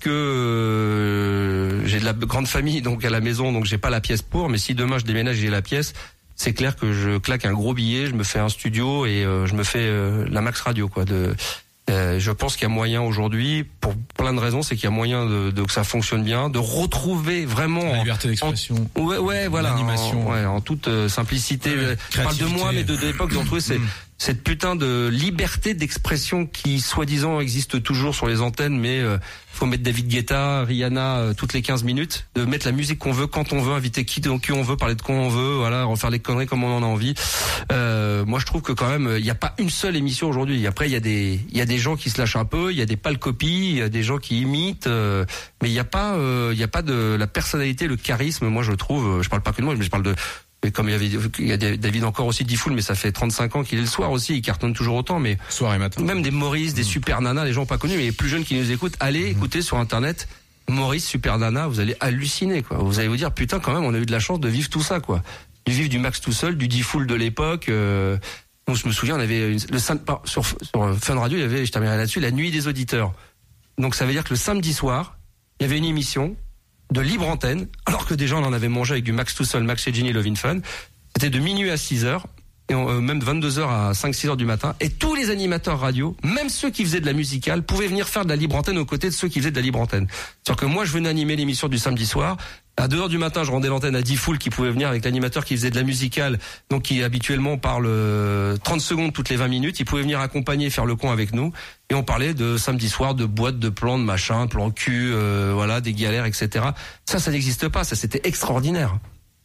que j'ai de la grande famille donc à la maison, donc j'ai pas la pièce pour. Mais si demain je déménage, j'ai la pièce, c'est clair que je claque un gros billet, je me fais un studio et je me fais la Max Radio, quoi. Je pense qu'il y a moyen aujourd'hui, pour plein de raisons, c'est qu'il y a moyen de que ça fonctionne bien, de retrouver vraiment la liberté d'expression, ouais, voilà, l'animation, en toute simplicité. Je parle de moi, mais de l'époque, de retrouver cette putain de liberté d'expression qui soi-disant existe toujours sur les antennes, mais faut mettre David Guetta, Rihanna toutes les 15 minutes, de mettre la musique qu'on veut quand on veut, inviter qui on veut, parler de quoi on veut, voilà, refaire les conneries comme on en a envie. Moi je trouve que quand même il n'y a pas une seule émission aujourd'hui. Après il y a des gens qui se lâchent un peu, il y a des pâles copies, il y a des gens qui imitent, mais il y a pas de la personnalité, le charisme. Moi je trouve, je parle pas que de moi, mais je parle de... Et comme il y a David encore aussi Diffoul, mais ça fait 35 ans qu'il est le soir aussi, il cartonne toujours autant, mais soir et matin. Même des Maurice, des Super Nana, les gens pas connus, mais les plus jeunes qui nous écoutent, allez écouter sur Internet Maurice, Super Nana, vous allez halluciner, quoi. Vous allez vous dire, putain, quand même, on a eu de la chance de vivre tout ça, quoi. De vivre du Max tout seul, du Diffoul de l'époque. Donc je me souviens, on avait sur Fun Radio, il y avait, je terminerai là-dessus, la nuit des auditeurs. Donc ça veut dire que le samedi soir, il y avait une émission de libre antenne, alors que déjà on en avait mangé avec du Max tout seul, Max et Ginny Love in Fun. C'était de minuit à 6h, et même 22h à 5-6h du matin. Et tous les animateurs radio, même ceux qui faisaient de la musicale, pouvaient venir faire de la libre antenne aux côtés de ceux qui faisaient de la libre antenne. C'est-à-dire que moi je venais animer l'émission du samedi soir. À 2h du matin, je rendais l'antenne à Diffoul qui pouvait venir avec l'animateur qui faisait de la musicale, donc qui habituellement parle 30 secondes toutes les 20 minutes. Il pouvait venir accompagner, faire le con avec nous. Et on parlait de samedi soir, de boîtes, de plans, de machin, de plans cul, voilà, des galères, etc. Ça n'existe pas. Ça, c'était extraordinaire.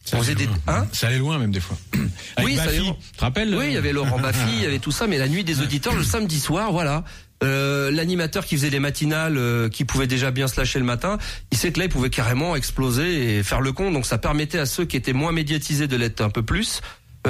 Ça allait loin même des fois. Oui, ça allait loin. Tu te rappelles? Oui, il y avait Laurent Baffy, il y avait tout ça, mais la nuit des auditeurs le samedi soir, voilà. L'animateur qui faisait les matinales, qui pouvait déjà bien se lâcher le matin, il sait que là il pouvait carrément exploser et faire le con, donc ça permettait à ceux qui étaient moins médiatisés de l'être un peu plus.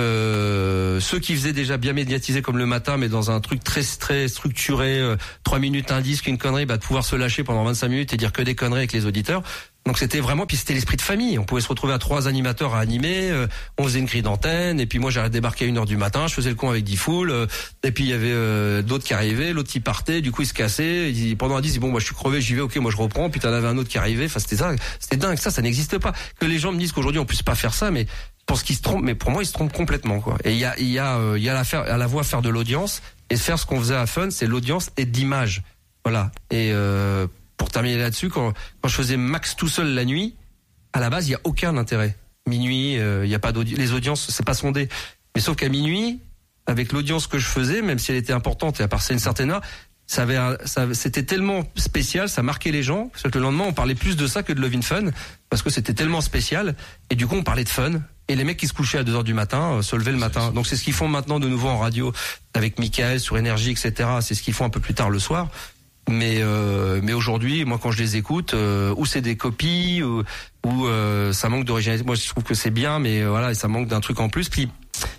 Ceux qui faisaient déjà bien médiatiser comme le matin, mais dans un truc très très structuré, 3 minutes un disque, une connerie, de pouvoir se lâcher pendant 25 minutes et dire que des conneries avec les auditeurs. Donc c'était vraiment, puis c'était l'esprit de famille. On pouvait se retrouver à 3 animateurs à animer, on faisait une grille d'antenne, et puis moi j'allais débarquer à 1h du matin, je faisais le con avec 10 foules, et puis il y avait d'autres qui arrivaient, l'autre qui partait, du coup il se cassait, pendant un 10, il dit bon moi je suis crevé, j'y vais, ok moi je reprends, puis t'en avais un autre qui arrivait, enfin c'était ça, c'était dingue, ça n'existe pas. Que les gens me disent qu'aujourd'hui on puisse pas faire ça, mais je pense qu'ils se trompent, mais pour moi ils se trompent complètement quoi. Et il y a à la voix faire de l'audience, et faire ce qu'on faisait à Fun, c'est l'audience et d'image. Voilà. Et pour terminer là-dessus, quand je faisais Max tout seul la nuit, à la base, il y a aucun intérêt. Minuit, il y a pas les audiences, c'est pas sondé. Mais sauf qu'à minuit, avec l'audience que je faisais, même si elle était importante et à passer une certaine heure, c'était tellement spécial, ça marquait les gens. Parce que le lendemain, on parlait plus de ça que de Love in Fun, parce que c'était tellement spécial. Et du coup, on parlait de fun. Et les mecs qui se couchaient à 2h du matin se levaient le matin. Donc c'est ce qu'ils font maintenant de nouveau en radio avec Mickaël sur Énergie, etc. C'est ce qu'ils font un peu plus tard le soir. Mais aujourd'hui, moi quand je les écoute, ou c'est des copies, ou ça manque d'originalité. Moi je trouve que c'est bien, mais voilà, ça manque d'un truc en plus. Puis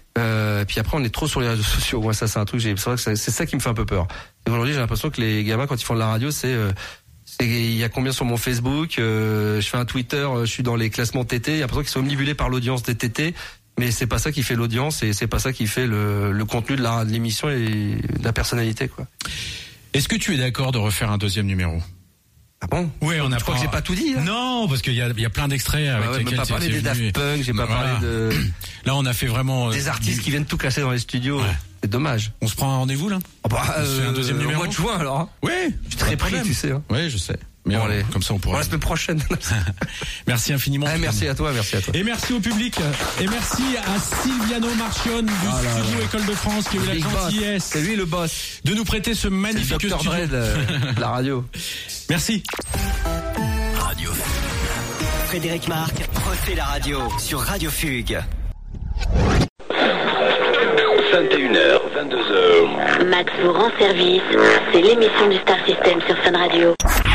après on est trop sur les réseaux sociaux. Moi ça c'est un truc, c'est vrai que c'est ça qui me fait un peu peur. Et aujourd'hui j'ai l'impression que les gamins quand ils font de la radio, il y a combien sur mon Facebook, je fais un Twitter, je suis dans les classements TT, il y a l'impression qu'ils sont omnibulés par l'audience des TT. Mais c'est pas ça qui fait l'audience et c'est pas ça qui fait le contenu de l'émission et de la personnalité quoi. Est-ce que tu es d'accord de refaire un deuxième numéro? Ah bon? Oui, on a. Je crois que j'ai pas tout dit. Hein. Non, parce qu'il y a plein d'extraits avec lesquels j'ai pas parlé des Daft Punk, j'ai pas parlé de. Là, on a fait vraiment des artistes qui viennent tout casser dans les studios. Ouais. C'est dommage. On se prend un rendez-vous là? C'est un deuxième numéro. Au mois de juin alors. Oui. Je suis très pris, tu sais. Hein. Oui, je sais. Mais bon, allez. Comme ça, on pourra. La semaine prochaine. Merci infiniment. Merci à toi. Et merci au public. Et merci à Silviano Marchione du studio École de France qui a eu la gentillesse. C'est lui le boss. De nous prêter ce magnifique studio. C'est le Dr. de la radio. Merci. Radio Frédéric Marc refait la radio sur Radio Fugue. 21h, 22h. Max vous rend service. C'est l'émission du Star System sur Fun Radio.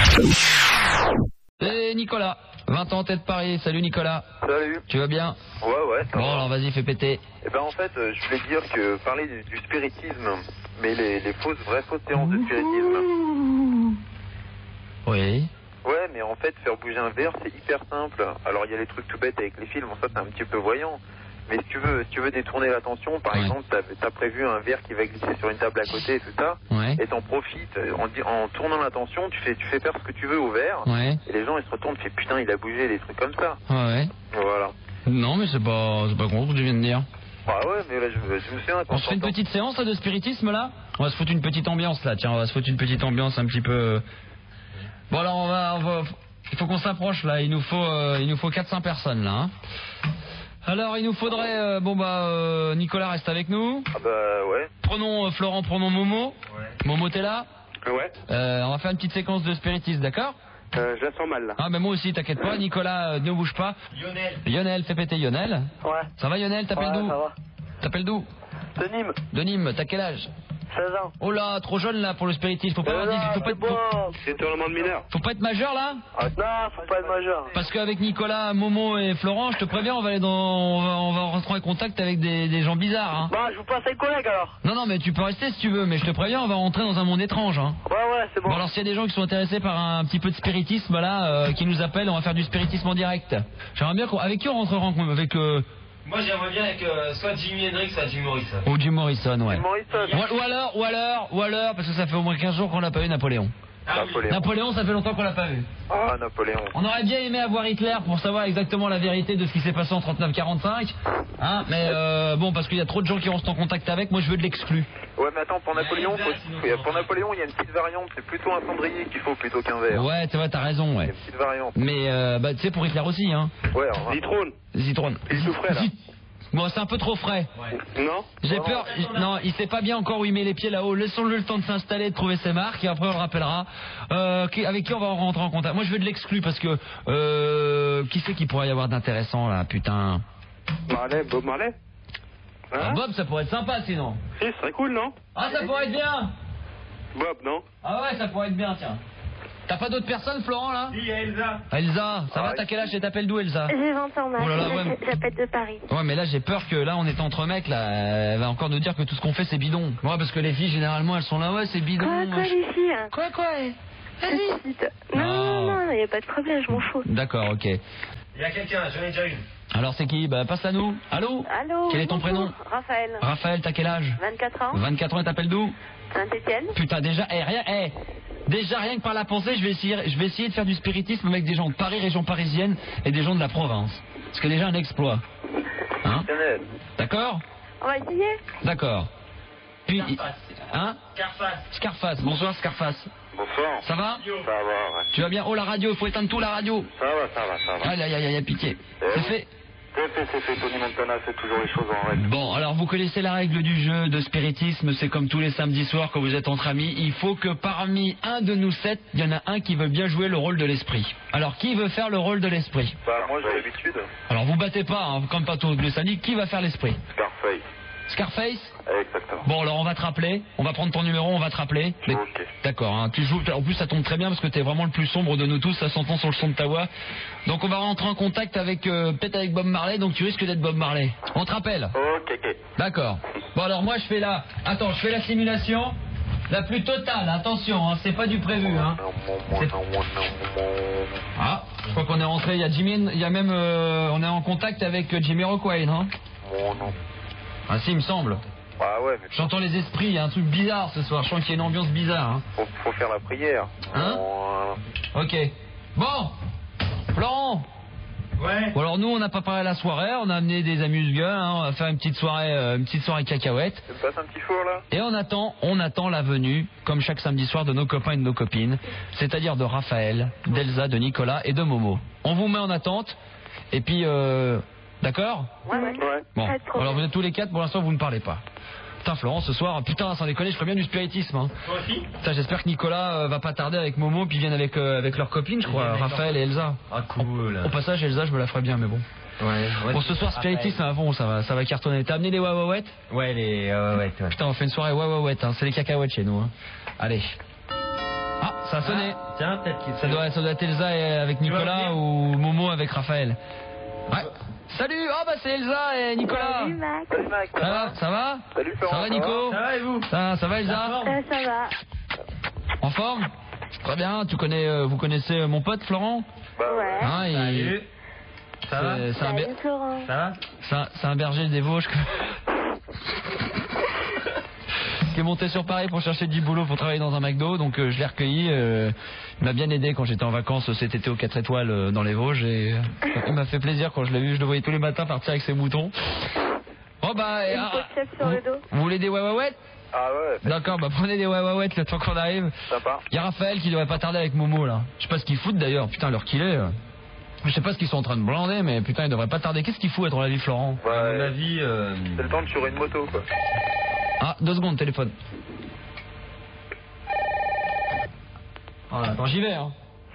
Et Nicolas, 20 ans tête Paris. Salut Nicolas. Salut. Tu vas bien? Ouais. Bon alors vas-y, fais péter. Eh ben en fait, je voulais dire que parler du spiritisme, mais les vraies fausses séances de spiritisme. Oui. Ouais, mais en fait, faire bouger un verre, c'est hyper simple. Alors il y a les trucs tout bêtes avec les films, ça c'est un petit peu voyant. Mais si tu veux détourner l'attention, par exemple, t'as prévu un verre qui va glisser sur une table à côté et tout ça, et t'en profites en tournant l'attention, tu fais faire ce que tu veux au verre, et les gens ils se retournent, fait putain il a bougé, des trucs comme ça. Ouais. Voilà. Non mais c'est pas con ce que tu viens de dire. Ah ouais, mais là je me souviens. On se fait une petite séance là, de spiritisme là. On va se foutre une petite ambiance là, tiens, on va se foutre une petite ambiance un petit peu. Bon alors on va il faut qu'on s'approche là, il nous faut 400 personnes là. Hein. Alors il nous faudrait Nicolas reste avec nous. Ah bah ouais. Prenons Florent, prenons Momo. Ouais. Momo t'es là? Ouais. On va faire une petite séquence de spiritisme, d'accord? Je la sens mal là. Ah bah moi aussi, t'inquiète pas. Nicolas, ne bouge pas. Lionel, fais péter Lionel. Ouais. Ça va Lionel, t'appelles d'où? Ça va. T'appelles d'où? De Nîmes, t'as quel âge? 16 ans. Oh là, trop jeune là pour le spiritisme. Faut pas c'est un tournement de mineur. Faut pas être majeur là? Non, faut pas être majeur. Parce qu'avec Nicolas, Momo et Florent, je te préviens, on va rentrer en contact avec des gens bizarres. Hein. Bah, je vous passe un collègue alors. Non, mais tu peux rester si tu veux, mais je te préviens, on va rentrer dans un monde étrange. Hein. Ouais, c'est bon. Bon alors s'il y a des gens qui sont intéressés par un petit peu de spiritisme là, qui nous appellent, on va faire du spiritisme en direct. J'aimerais bien avec qui on rentrera en contact? Avec moi j'aimerais bien avec soit Jimi Hendrix, soit Jim Morrison. Ou Jim Morrison, ouais. Ou alors, parce que ça fait au moins 15 jours qu'on l'a pas eu, Napoléon. Napoléon, ça fait longtemps qu'on l'a pas vu. Ah, Napoléon. On aurait bien aimé avoir Hitler pour savoir exactement la vérité de ce qui s'est passé en 39-45. Hein, mais bon, parce qu'il y a trop de gens qui restent en contact avec, moi je veux de l'exclu. Ouais, mais attends, pour Napoléon, il y a une petite variante, c'est plutôt un cendrier qu'il faut plutôt qu'un verre. Ouais, c'est vrai, t'as raison, ouais. Il y a une petite variante. Mais tu sais, pour Hitler aussi, hein. Ouais, Zitrone. Il souffrait là. Bon, c'est un peu trop frais. Ouais. Non. J'ai peur. Non, il sait pas bien encore où il met les pieds là-haut. Laissons-le le temps de s'installer, de trouver ses marques, et après on le rappellera. Avec qui on va rentrer en contact? Moi, je veux de l'exclu parce que qui c'est qui pourrait y avoir d'intéressant là, putain? Bob Marley. Hein? Bob, ça pourrait être sympa sinon. Si, ce serait cool, non? Ah, ça pourrait être bien. Bob, non? Ah ouais, ça pourrait être bien, tiens. T'as pas d'autres personnes, Florent, là? Si, il y a Elsa. Elsa, ça va, t'as quel âge et t'appelles d'où, Elsa? J'ai 20 ans, Oh là là, ouais. J'appelle de Paris. Ouais, mais là, j'ai peur que là, on est entre mecs, là. Elle va encore nous dire que tout ce qu'on fait, c'est bidon. Ouais, parce que les filles, généralement, elles sont là, ouais, c'est bidon. Quoi, les filles? Quoi? Vas-y. Non, y a pas de problème, je m'en fous. D'accord, ok. Il y a quelqu'un, j'en ai déjà une. Alors, c'est qui? Bah, passe-la nous. Allô? Allô? Quel est ton prénom? Raphaël. Raphaël, t'as quel âge? 24 ans. 24 ans, et t'appelles d'où? Saint-Étienne. Putain, déjà, déjà rien que par la pensée, je vais essayer de faire du spiritisme avec des gens de Paris, région parisienne, et des gens de la province. C'est déjà un exploit. Hein? D'accord? On va essayer. D'accord. Puis, hein? Scarface. Bonsoir, Scarface. Bonsoir. Ça va? Ça va, ouais. Tu vas bien? Oh, la radio, il faut éteindre tout, la radio. Ça va. Aïe, pitié. C'est fait? C'est fait. Tony Montana fait toujours les choses en règle. Bon, alors vous connaissez la règle du jeu de spiritisme, c'est comme tous les samedis soirs quand vous êtes entre amis, il faut que parmi un de nous 7, il y en a un qui veut bien jouer le rôle de l'esprit. Alors qui veut faire le rôle de l'esprit? Bah moi j'ai l'habitude. Alors vous battez pas, hein, comme pas tous les samedis, qui va faire l'esprit? Scarface? Exactement. Bon, alors on va te rappeler, on va prendre ton numéro, on va te rappeler. Mais... Ok. D'accord, hein, tu joues, en plus ça tombe très bien parce que t'es vraiment le plus sombre de nous tous, ça s'entend sur le son de ta voix. Donc on va rentrer en contact avec, peut-être avec Bob Marley, donc tu risques d'être Bob Marley. On te rappelle? Ok. D'accord. Bon alors moi je fais la simulation la plus totale, attention, hein, c'est pas du prévu, hein. Ah, je crois qu'on est rentré, il y a même, on est en contact avec Jamiroquai, non? Ah si, il me semble. Ah ouais, mais... J'entends les esprits, il y a un truc bizarre ce soir, je sens qu'il y a une ambiance bizarre. Hein. Faut faire la prière. Hein? Ok. Bon, Florent. Ouais. Bon alors nous on n'a pas parlé à la soirée, on a amené des amuse-gueules, hein, on va faire une petite soirée cacahuète. Tu me passes un petit four là? Et on attend la venue, comme chaque samedi soir, de nos copains et de nos copines, c'est-à-dire de Raphaël, d'Elsa, de Nicolas et de Momo. On vous met en attente, et puis d'accord? Ouais. Bon, alors vous êtes tous les 4, pour l'instant vous ne parlez pas. Putain Florent, ce soir, putain sans déconner, je ferais bien du spiritisme. Hein. Toi aussi? Putain, j'espère que Nicolas va pas tarder avec Momo, puis viennent avec leurs copines, je crois, Raphaël et Elsa. Ah cool. Au passage, Elsa, je me la ferais bien, mais bon. Ouais. Bon, ce soir, spiritisme à fond, ça va cartonner. T'as amené les wawawet? Ouais, les wawawet, ouais. Putain, on fait une soirée wawawet, hein. C'est les cacahuètes chez nous. Hein. Allez. Ah, ça a sonné. Tiens, peut-être qu'il ça doit être Elsa avec Nicolas ou Momo avec Raphaël. Ouais. Salut, oh bah c'est Elsa et Nicolas. Salut Max. Salut Max. Ça va? Salut Florent. Ça va Nico? Ça va et vous? Ça va Elsa? Ça va. En forme? Très bien, vous connaissez mon pote Florent? Bah ouais. Hein, Salut. Ça va? Salut Florent. Ça va? C'est un berger des Vosges qui est monté sur Paris pour chercher du boulot pour travailler dans un McDo, donc je l'ai recueilli. Il m'a bien aidé quand j'étais en vacances cet été aux 4 étoiles dans les Vosges et il m'a fait plaisir quand je l'ai vu. Je le voyais tous les matins partir avec ses moutons. Oh bah, sur le dos. Vous voulez des wawawet? Ah ouais. D'accord, bah prenez des wawawet le temps qu'on arrive. Sympa. Il y a Raphaël qui devrait pas tarder avec Momo là. Je sais pas ce qu'ils foutent d'ailleurs, putain l'heure qu'il est. Je sais pas ce qu'ils sont en train de blander, mais putain il devrait pas tarder. Qu'est-ce qu'il fout à ton avis Florent? Ouais. À mon avis, C'est le temps de tuer une moto quoi. Ah, 2 secondes, téléphone. Oh, attends, j'y vais, hein.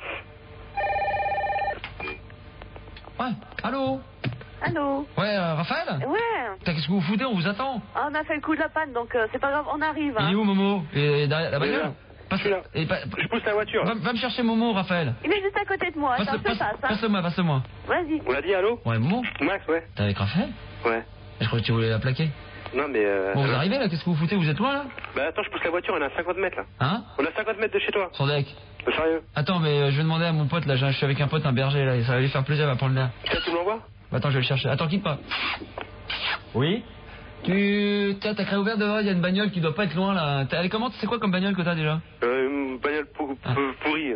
Ouais, allô? Allô? Ouais, Raphaël? Ouais. Putain, qu'est-ce que vous foutez? On vous attend. Ah, on a fait le coup de la panne, donc c'est pas grave, on arrive. Hein. Il est où, Momo? Et derrière la bagnole? Je suis là. Je pousse la voiture. Va me chercher Momo, Raphaël. Il est juste à côté de moi, attends, je passe. Hein. Passe-moi. Vas-y. On l'a dit allô? Ouais, Momo? Max, ouais. T'es avec Raphaël? Ouais. Je croyais que tu voulais la plaquer. Non mais Bon, vous arrivez là? Qu'est-ce que vous foutez? Vous êtes loin là? Bah attends, je pousse la voiture, on est à 50 mètres là. Hein? On est à 50 mètres de chez toi. Son deck. Sérieux? Attends, mais je vais demander à mon pote là, je suis avec un pote, un berger là, et ça va lui faire plaisir, il va prendre l'air. Tu me l'envoies? Attends, je vais le chercher. Attends, quitte pas. Oui? T'as réouvert dehors, il y a une bagnole qui doit pas être loin là. Elle est comment? C'est quoi comme bagnole que t'as déjà? Une bagnole pourrie.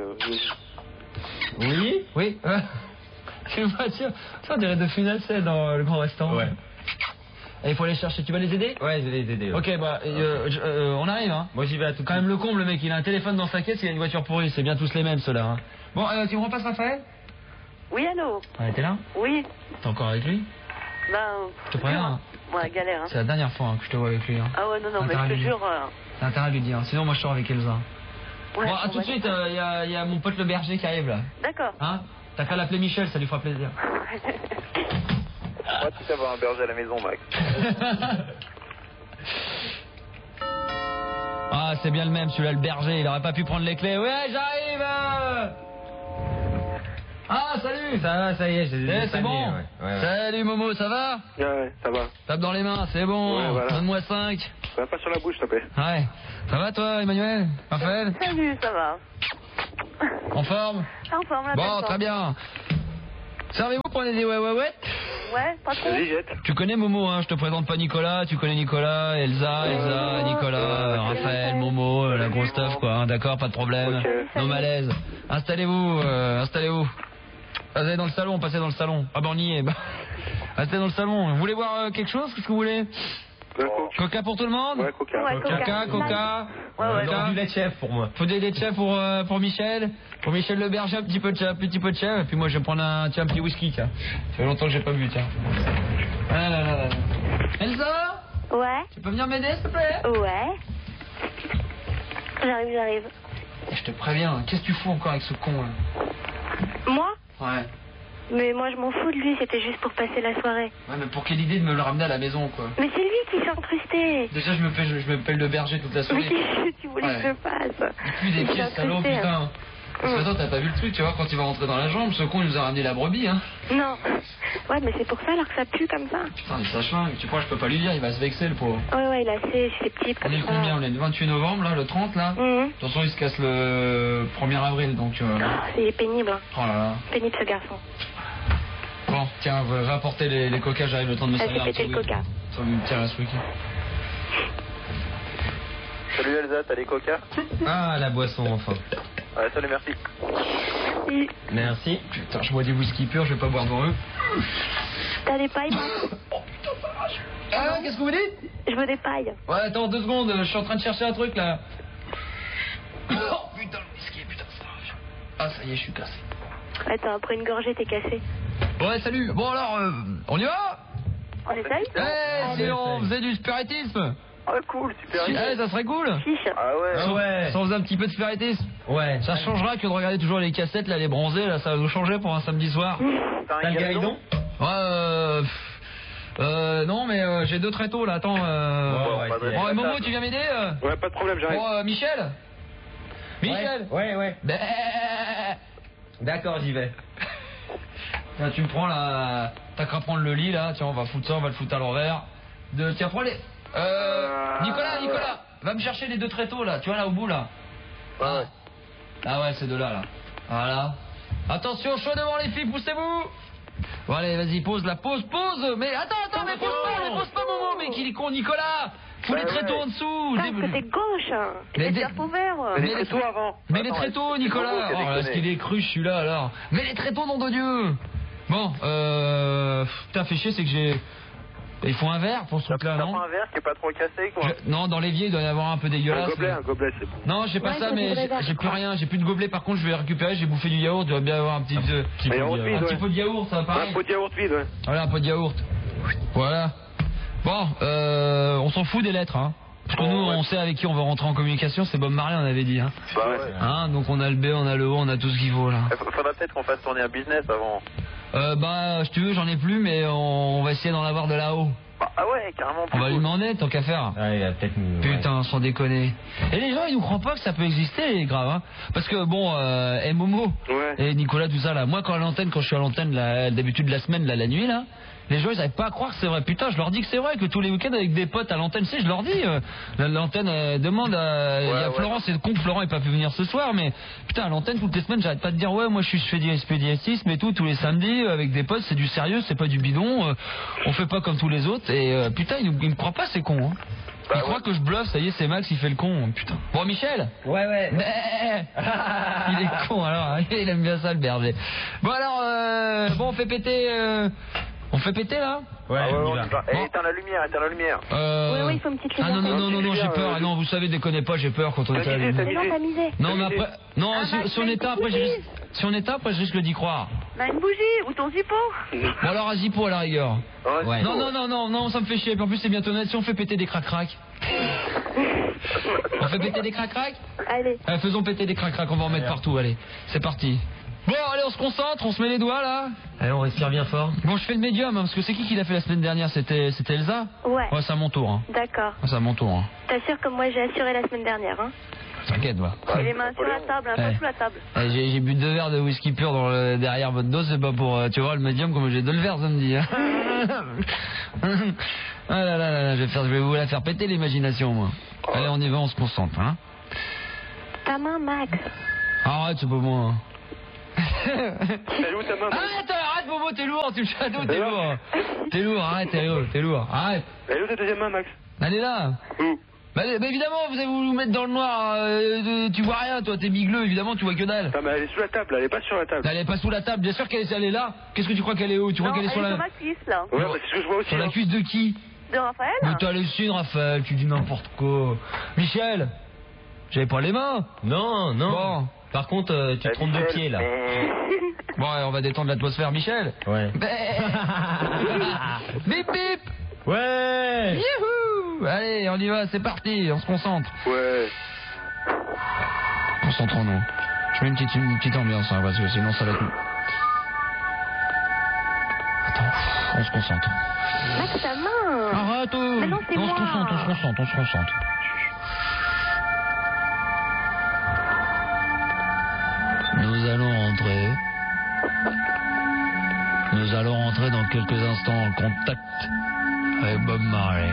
Oui? Oui. C'est une voiture. Ça, on dirait de Funacet dans le grand restaurant. Ouais. Et il faut aller chercher. Tu vas les aider? Ouais, je vais les aider. Ouais. Ok, bah, on arrive, hein. Moi, j'y vais à tout. Quand même le comble, le mec, il a un téléphone dans sa caisse, il a une voiture pourrie. C'est bien tous les mêmes, ceux-là. Hein. Bon, tu me repasses Raphaël? Oui, allô? Ouais, t'es là? Oui. T'es encore avec lui? Ben. Je te préviens. Hein. Ouais, galère. Hein. C'est la dernière fois que je te vois avec lui. Hein. Ah ouais, non, mais je te jure. T'as intérêt à lui dire. Sinon, moi, je sors avec Elsa. Ouais, bon, à tout de suite, il y a mon pote le berger qui arrive là. D'accord. Hein? T'as qu'à l'appeler Michel, ça lui fera plaisir. Moi, tu sais avoir un berger à la maison, Max. Ah, c'est bien le même, celui-là, le berger, il aurait pas pu prendre les clés. Ouais, j'arrive. Ah, salut. Ça va, ça y est, j'ai c'est bon. Ouais. Salut Momo, ça va? Ouais, ça va. Tape dans les mains, c'est bon. Ouais, voilà. Donne-moi 5. Va pas sur la bouche, s'il te plaît. Ouais. Ça va toi, Emmanuel? Raphaël? Salut, ça va. En forme? En forme, la Bon, très bien. Servez-vous, prenez des ouais. Ouais, pas trop. Vas-y, jette. Tu connais Momo, hein, je te présente pas Nicolas, tu connais Nicolas, Elsa, Nicolas, Raphaël, Momo, la grosse stuff quoi, hein, d'accord, pas de problème. No malaise. Installez-vous. Allez dans le salon, passez dans le salon. Ah ben on y est. Restez dans le salon. Vous voulez boire quelque chose? Qu'est-ce que vous voulez? Coca pour tout le monde? Ouais, Coca. Coca. Ouais. Du lait de chèvre pour moi. Faut des laits de chèvre pour Michel. Pour Michel le berger, un petit peu de chèvre. Et puis moi je vais prendre un petit whisky, tiens. Ça fait longtemps que j'ai pas bu, tiens. Ah là. Elsa? Ouais. Tu peux venir m'aider, s'il te plaît? Ouais. J'arrive. Je te préviens, qu'est-ce que tu fous encore avec ce con là? Moi? Ouais. Mais moi je m'en fous de lui, c'était juste pour passer la soirée. Ouais, mais pour quelle idée de me le ramener à la maison, quoi? Mais c'est lui qui s'est incrusté. Déjà, je me pèle le berger toute la soirée. Mais tu voulais que je fasse? Plus des pieds, salaud, putain. Parce que attends, t'as pas vu le truc, tu vois, quand il va rentrer dans la jambe, ce con il nous a ramené la brebis, hein. Non. Ouais, mais c'est pour ça alors que ça pue comme ça. Putain, mais ça chlingue, tu crois, je peux pas lui dire, il va se vexer, le pauvre. Ouais, il a ses petits On est le combien? On est le 28 novembre, là, le 30, là. Attention, il se casse le 1er avril, donc... C'est pénible. Oh là là. Pénible, ce garçon. Bon, tiens, va apporter les coca, j'arrive le temps de me servir un petit le coca. Ça va me tirer à ce truc. Salut Elsa, t'as les coca? Ah, la boisson, enfin. Ouais, salut, merci. Merci. Putain, je bois des whisky purs, je vais pas boire devant eux. T'as des pailles, moi? Oh putain, ça rage. Ah, qu'est-ce que vous dites? Je veux des pailles. Ouais, attends 2 secondes, je suis en train de chercher un truc là. Oh putain, le whisky, putain, ça rage. Ah, ça y est, je suis cassé. Attends, après une gorgée, t'es cassé. Ouais, salut. Bon alors, on y va? On essaye? Si on faisait du spiritisme. Ah cool, super. Ça serait cool. Ah ouais. Si on faisait un petit peu de spiritisme. Ouais. Ça changera que de regarder toujours les cassettes là, les bronzés là, ça va nous changer pour un samedi soir. T'as un guéridon? Non mais j'ai 2 tréteaux là, attends. Bon, Momo, tu viens m'aider? Ouais, pas de problème, j'arrive. Bon, Michel? Ouais. D'accord, j'y vais. Tiens, tu me prends là, t'as qu'à prendre le lit là, tiens, on va foutre ça, on va le foutre à l'envers. Tiens, prends les... Nicolas, va me chercher les 2 tréteaux là, tu vois là au bout là. Ouais. Ah ouais, c'est de là. Voilà. Attention, chaud devant les filles, poussez-vous. Bon allez, vas-y, pose. Mais attends, mais pose pas Momo, mais qu'il est con Nicolas. Fous les tréteaux en dessous. Côté gauche. Mais les ouvert. Mais les tréteaux avant. Mais les tréteaux, Nicolas. Oh, est-ce qu'il est cru celui-là alors? Mais les tréteaux, nom de Dieu. Bon, putain, fait chier, c'est que j'ai... Il faut un verre pour ce truc-là, non? Un verre qui est pas trop cassé, quoi. Non, dans l'évier, il doit y avoir un peu dégueulasse. Un gobelet, c'est bon. Non, j'ai pas ça, mais j'ai plus rien. J'ai plus de gobelet. Par contre, je vais récupérer. J'ai bouffé du yaourt. Il doit bien y avoir un petit pot de yaourt, ça va pareil. Un pot de yaourt vide, ouais. Voilà, un pot de yaourt. Voilà. Bon, on s'en fout des lettres, hein. Parce que nous, on sait avec qui on va rentrer en communication. C'est Bob Marley, on avait dit, hein. Bah ouais. Hein, donc on a le B, on a le O, on a tout ce qu'il faut, là. Faudra peut-être qu'on fasse tourner un business avant. Si tu veux, j'en ai plus, mais on va essayer d'en avoir de là-haut. Ah ouais, carrément. On va lui demander, tant qu'à faire. Ouais, il va peut-être nous... Putain, sans déconner. Et les gens, ils nous croient pas que ça peut exister, grave, hein. Parce que bon, Momo et Nicolas, tout ça, là. Moi, quand je suis à l'antenne, d'habitude la semaine, là, la nuit, là, les gens, ils n'arrivent pas à croire que c'est vrai. Putain, je leur dis que c'est vrai, que tous les week-ends, avec des potes à l'antenne, je leur dis, l'antenne demande à... Il y a Florent, c'est le con que Florent n'est pas pu venir ce soir, mais putain, à l'antenne, toutes les semaines, j'arrête pas de dire, ouais, moi, je fais du spédiatisme et tout, tous les samedis, avec des potes, c'est du sérieux, c'est pas du bidon, on fait pas comme tous les autres, et putain, ils me croient pas, ces cons, hein. Ils croient que je bluffe, ça y est, c'est Max, il fait le con, putain. Bon, Michel? Ouais. Il est con, alors, il aime bien ça, le berger. Bon, alors, on fait péter... On fait péter là? Ouais, on y va. Éteins la lumière. Oui, il faut une petite lumière. Non, j'ai peur. Non, vous savez, déconnez pas, j'ai peur quand on est à la lumière. Non, t'as misé. Non, mais après, si on éteint, après, je risque d'y croire. Bah, une bougie, ou ton zippo. Bon, alors, un zippo à la rigueur. Ouais. Non, ça me fait chier. Puis en plus, c'est bientôt net. Si on fait péter des crac-crac. On fait péter des crac-crac? Allez. Faisons péter des crac-crac, on va en mettre partout, allez. C'est parti. Bon, allez, on se concentre, on se met les doigts là. Allez, on respire bien fort. Bon, je fais le médium, hein, parce que c'est qui l'a fait la semaine dernière? C'était Elsa? Ouais. Ouais, c'est à mon tour. Hein. D'accord. C'est à mon tour. Hein. T'assures comme moi j'ai assuré la semaine dernière, hein. T'inquiète, va. J'ai les mains sur la table, hein, pas sous la table. J'ai bu 2 verres de whisky pur derrière votre dos, c'est pas pour, tu vois, le médium comme j'ai 2 verres samedi. Hein. Ah là là là, je vais vous la faire péter l'imagination, moi. Allez, on y va, on se concentre, hein. Ta main, Max. Arrête, c'est pas moi. Hein. Salut, ta main, Max. Arrête, Bobo, t'es lourd, tu me shadow, t'es lourd. T'es lourd, arrête, t'es lourd, arrête. Elle est où ta deuxième main, Max? Elle est là. Où? Bah évidemment, vous allez vous mettre dans le noir, tu vois rien, toi, t'es bigleux, évidemment, tu vois que dalle. Non, mais elle est sous la table, elle est pas sur la table. Elle est pas sous la table, bien sûr qu'elle est là. Qu'est-ce que tu crois qu'elle est où? Tu crois qu'elle est sur la... sur ma cuisse, là. Ouais, bah, c'est ce que je vois aussi. Sur la cuisse de qui? De Raphaël. Mais t'as halluciné, Raphaël, tu dis n'importe quoi. Michel, j'avais pas les mains. Non, non. Bon. Par contre, tu te trompes de pied là. Bon, ouais, on va détendre l'atmosphère, Michel. Ouais. Bip bip. Ouais. Youhou. Allez, on y va, c'est parti, on se concentre. Ouais. Concentrons-nous. Je mets une petite ambiance, hein, parce que sinon ça va être... Attends, on se concentre. Max, ta main. Arrête. Mais non, c'est on moi. se concentre. Nous allons rentrer dans quelques instants en contact avec Bob Marley.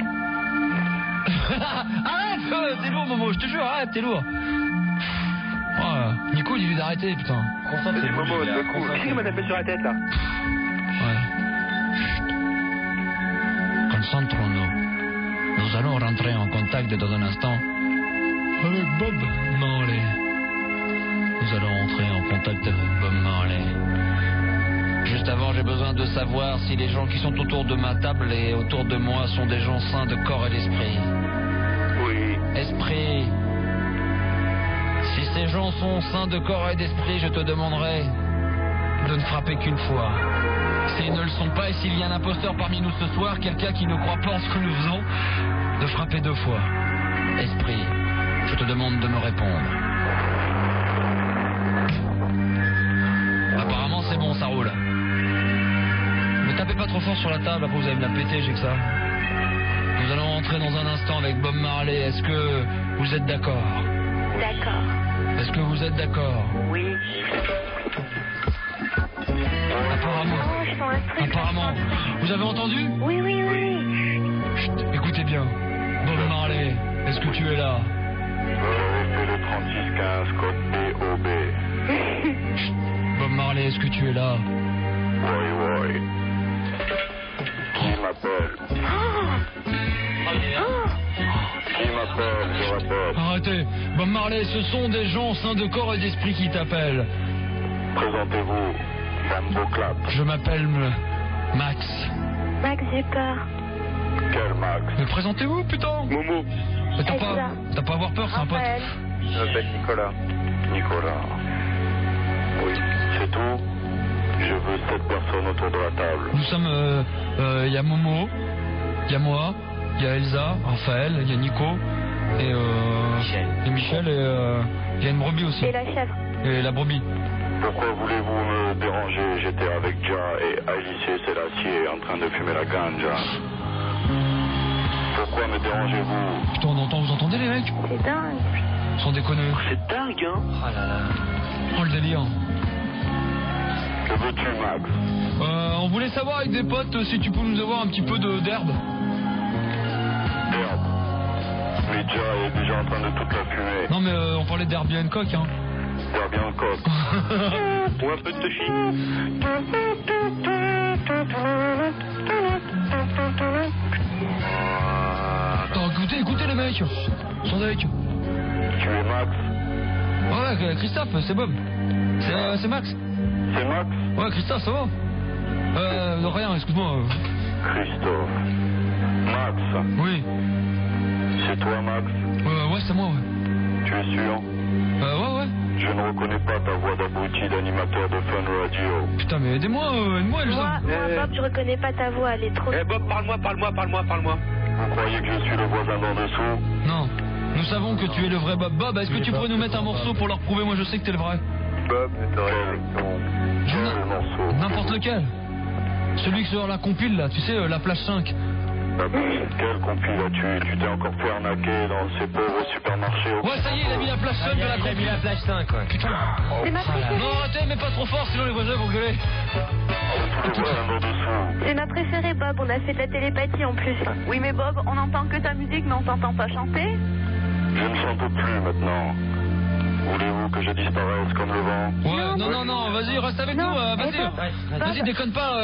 Arrête, t'es lourd, Momo, je te jure, arrête, t'es lourd. Voilà. Nico, il lui d'arrêter, putain. C'est Momo, c'est cool. Qui m'a tapé sur la tête, là? Ouais. Concentrons-nous. Nous allons rentrer en contact dans un instant avec Bob Marley. Nous allons entrer en contact avec Bob Marley. Juste avant, j'ai besoin de savoir si les gens qui sont autour de ma table et autour de moi sont des gens sains de corps et d'esprit. Oui. Esprit. Si ces gens sont sains de corps et d'esprit, je te demanderai de ne frapper qu'une fois. S'ils ne le sont pas et s'il y a un imposteur parmi nous ce soir, quelqu'un qui ne croit pas en ce que nous faisons, de frapper 2 fois. Esprit, je te demande de me répondre. Apparemment c'est bon, ça roule. Ne tapez pas trop fort sur la table, après vous allez me la péter, j'ai que ça. Nous allons rentrer dans un instant avec Bob Marley. Est-ce que vous êtes d'accord? D'accord. Est-ce que vous êtes d'accord? Oui. Apparemment. Vous avez entendu? Oui. Chut, écoutez bien. Bob Marley, est-ce que tu es là? Le 3615 code BOB. Chut, Bob Marley, est-ce que tu es là? Oui. Qui m'appelle? Qui m'appelle, je répète. Arrêtez. Bob Marley, ce sont des gens sains de corps et d'esprit qui t'appellent. Présentez-vous, Dame Beauclap. Je m'appelle Max. Max, j'ai peur. Quel Max? Mais présentez-vous, putain. Momo. Mais t'as pas à avoir peur, c'est un pote. Je m'appelle Nicolas. Nicolas. Oui, c'est tout. Je veux 7 personnes autour de la table. Nous sommes... Il y a Momo, il y a moi, il y a Elsa, Raphaël, il y a Nico, et Michel, et il y a une brebis aussi. Et la chèvre. Et la brebis. Pourquoi voulez-vous me déranger? J'étais avec Ja et Alice Selassie en train de fumer la ganja. Pourquoi me dérangez-vous? Putain, vous entendez les mecs? C'est dingue. Sans déconner. C'est dingue, hein? Oh là là. Oh le délire. Que veux-tu, Max? On voulait savoir avec des potes si tu peux nous avoir un petit peu d'herbe. Herbe? Mais Ja est déjà en train de toute la fumer. Non mais on parlait d'herbe bien coq, hein. Herbe bien coq. Ou un peu de touchy. Attends, écoutez les mecs. Sans avec. Tu es Max? Ouais, Christophe, c'est Bob. C'est Max. C'est Max? Ouais, Christophe, ça va? Rien, excuse-moi. Christophe. Max? Oui. C'est toi, Max? Ouais, c'est moi, ouais. Tu es sûr? Ouais. Je ne reconnais pas ta voix d'abruti d'animateur de Fun Radio. Putain, mais aidez-moi, Elsa. Moi, Bob, je reconnais pas ta voix, elle est trop... Bob, parle-moi. Vous croyez que je suis le voisin d'en dessous? Non. Nous savons que tu es le vrai Bob. Bob, est-ce que tu pourrais nous mettre un morceau pour leur prouver? Moi, je sais que t'es le vrai. Bob, ne te respectons. Quel morceau? N'importe lequel. Celui sur la compile là, tu sais, la plage 5. Quel compil as-tu? Tu t'es encore fait arnaquer dans ces pauvres supermarchés. Ouais, ça y est, il a mis la plage 5 de la compile. Il a mis la plage 5, ouais. Putain. C'est ma préférée. Non, arrêtez, mais pas trop fort, sinon les voisins vont gueuler. C'est ma préférée, Bob. On a fait de la télépathie en plus. Oui, mais Bob, on n'entend que ta musique, mais on t'entend pas chanter. Je ne chante plus maintenant. Voulez-vous que je disparaisse comme le vent? Ouais, non, vas-y, reste avec nous, vas-y. Vas-y, déconne pas.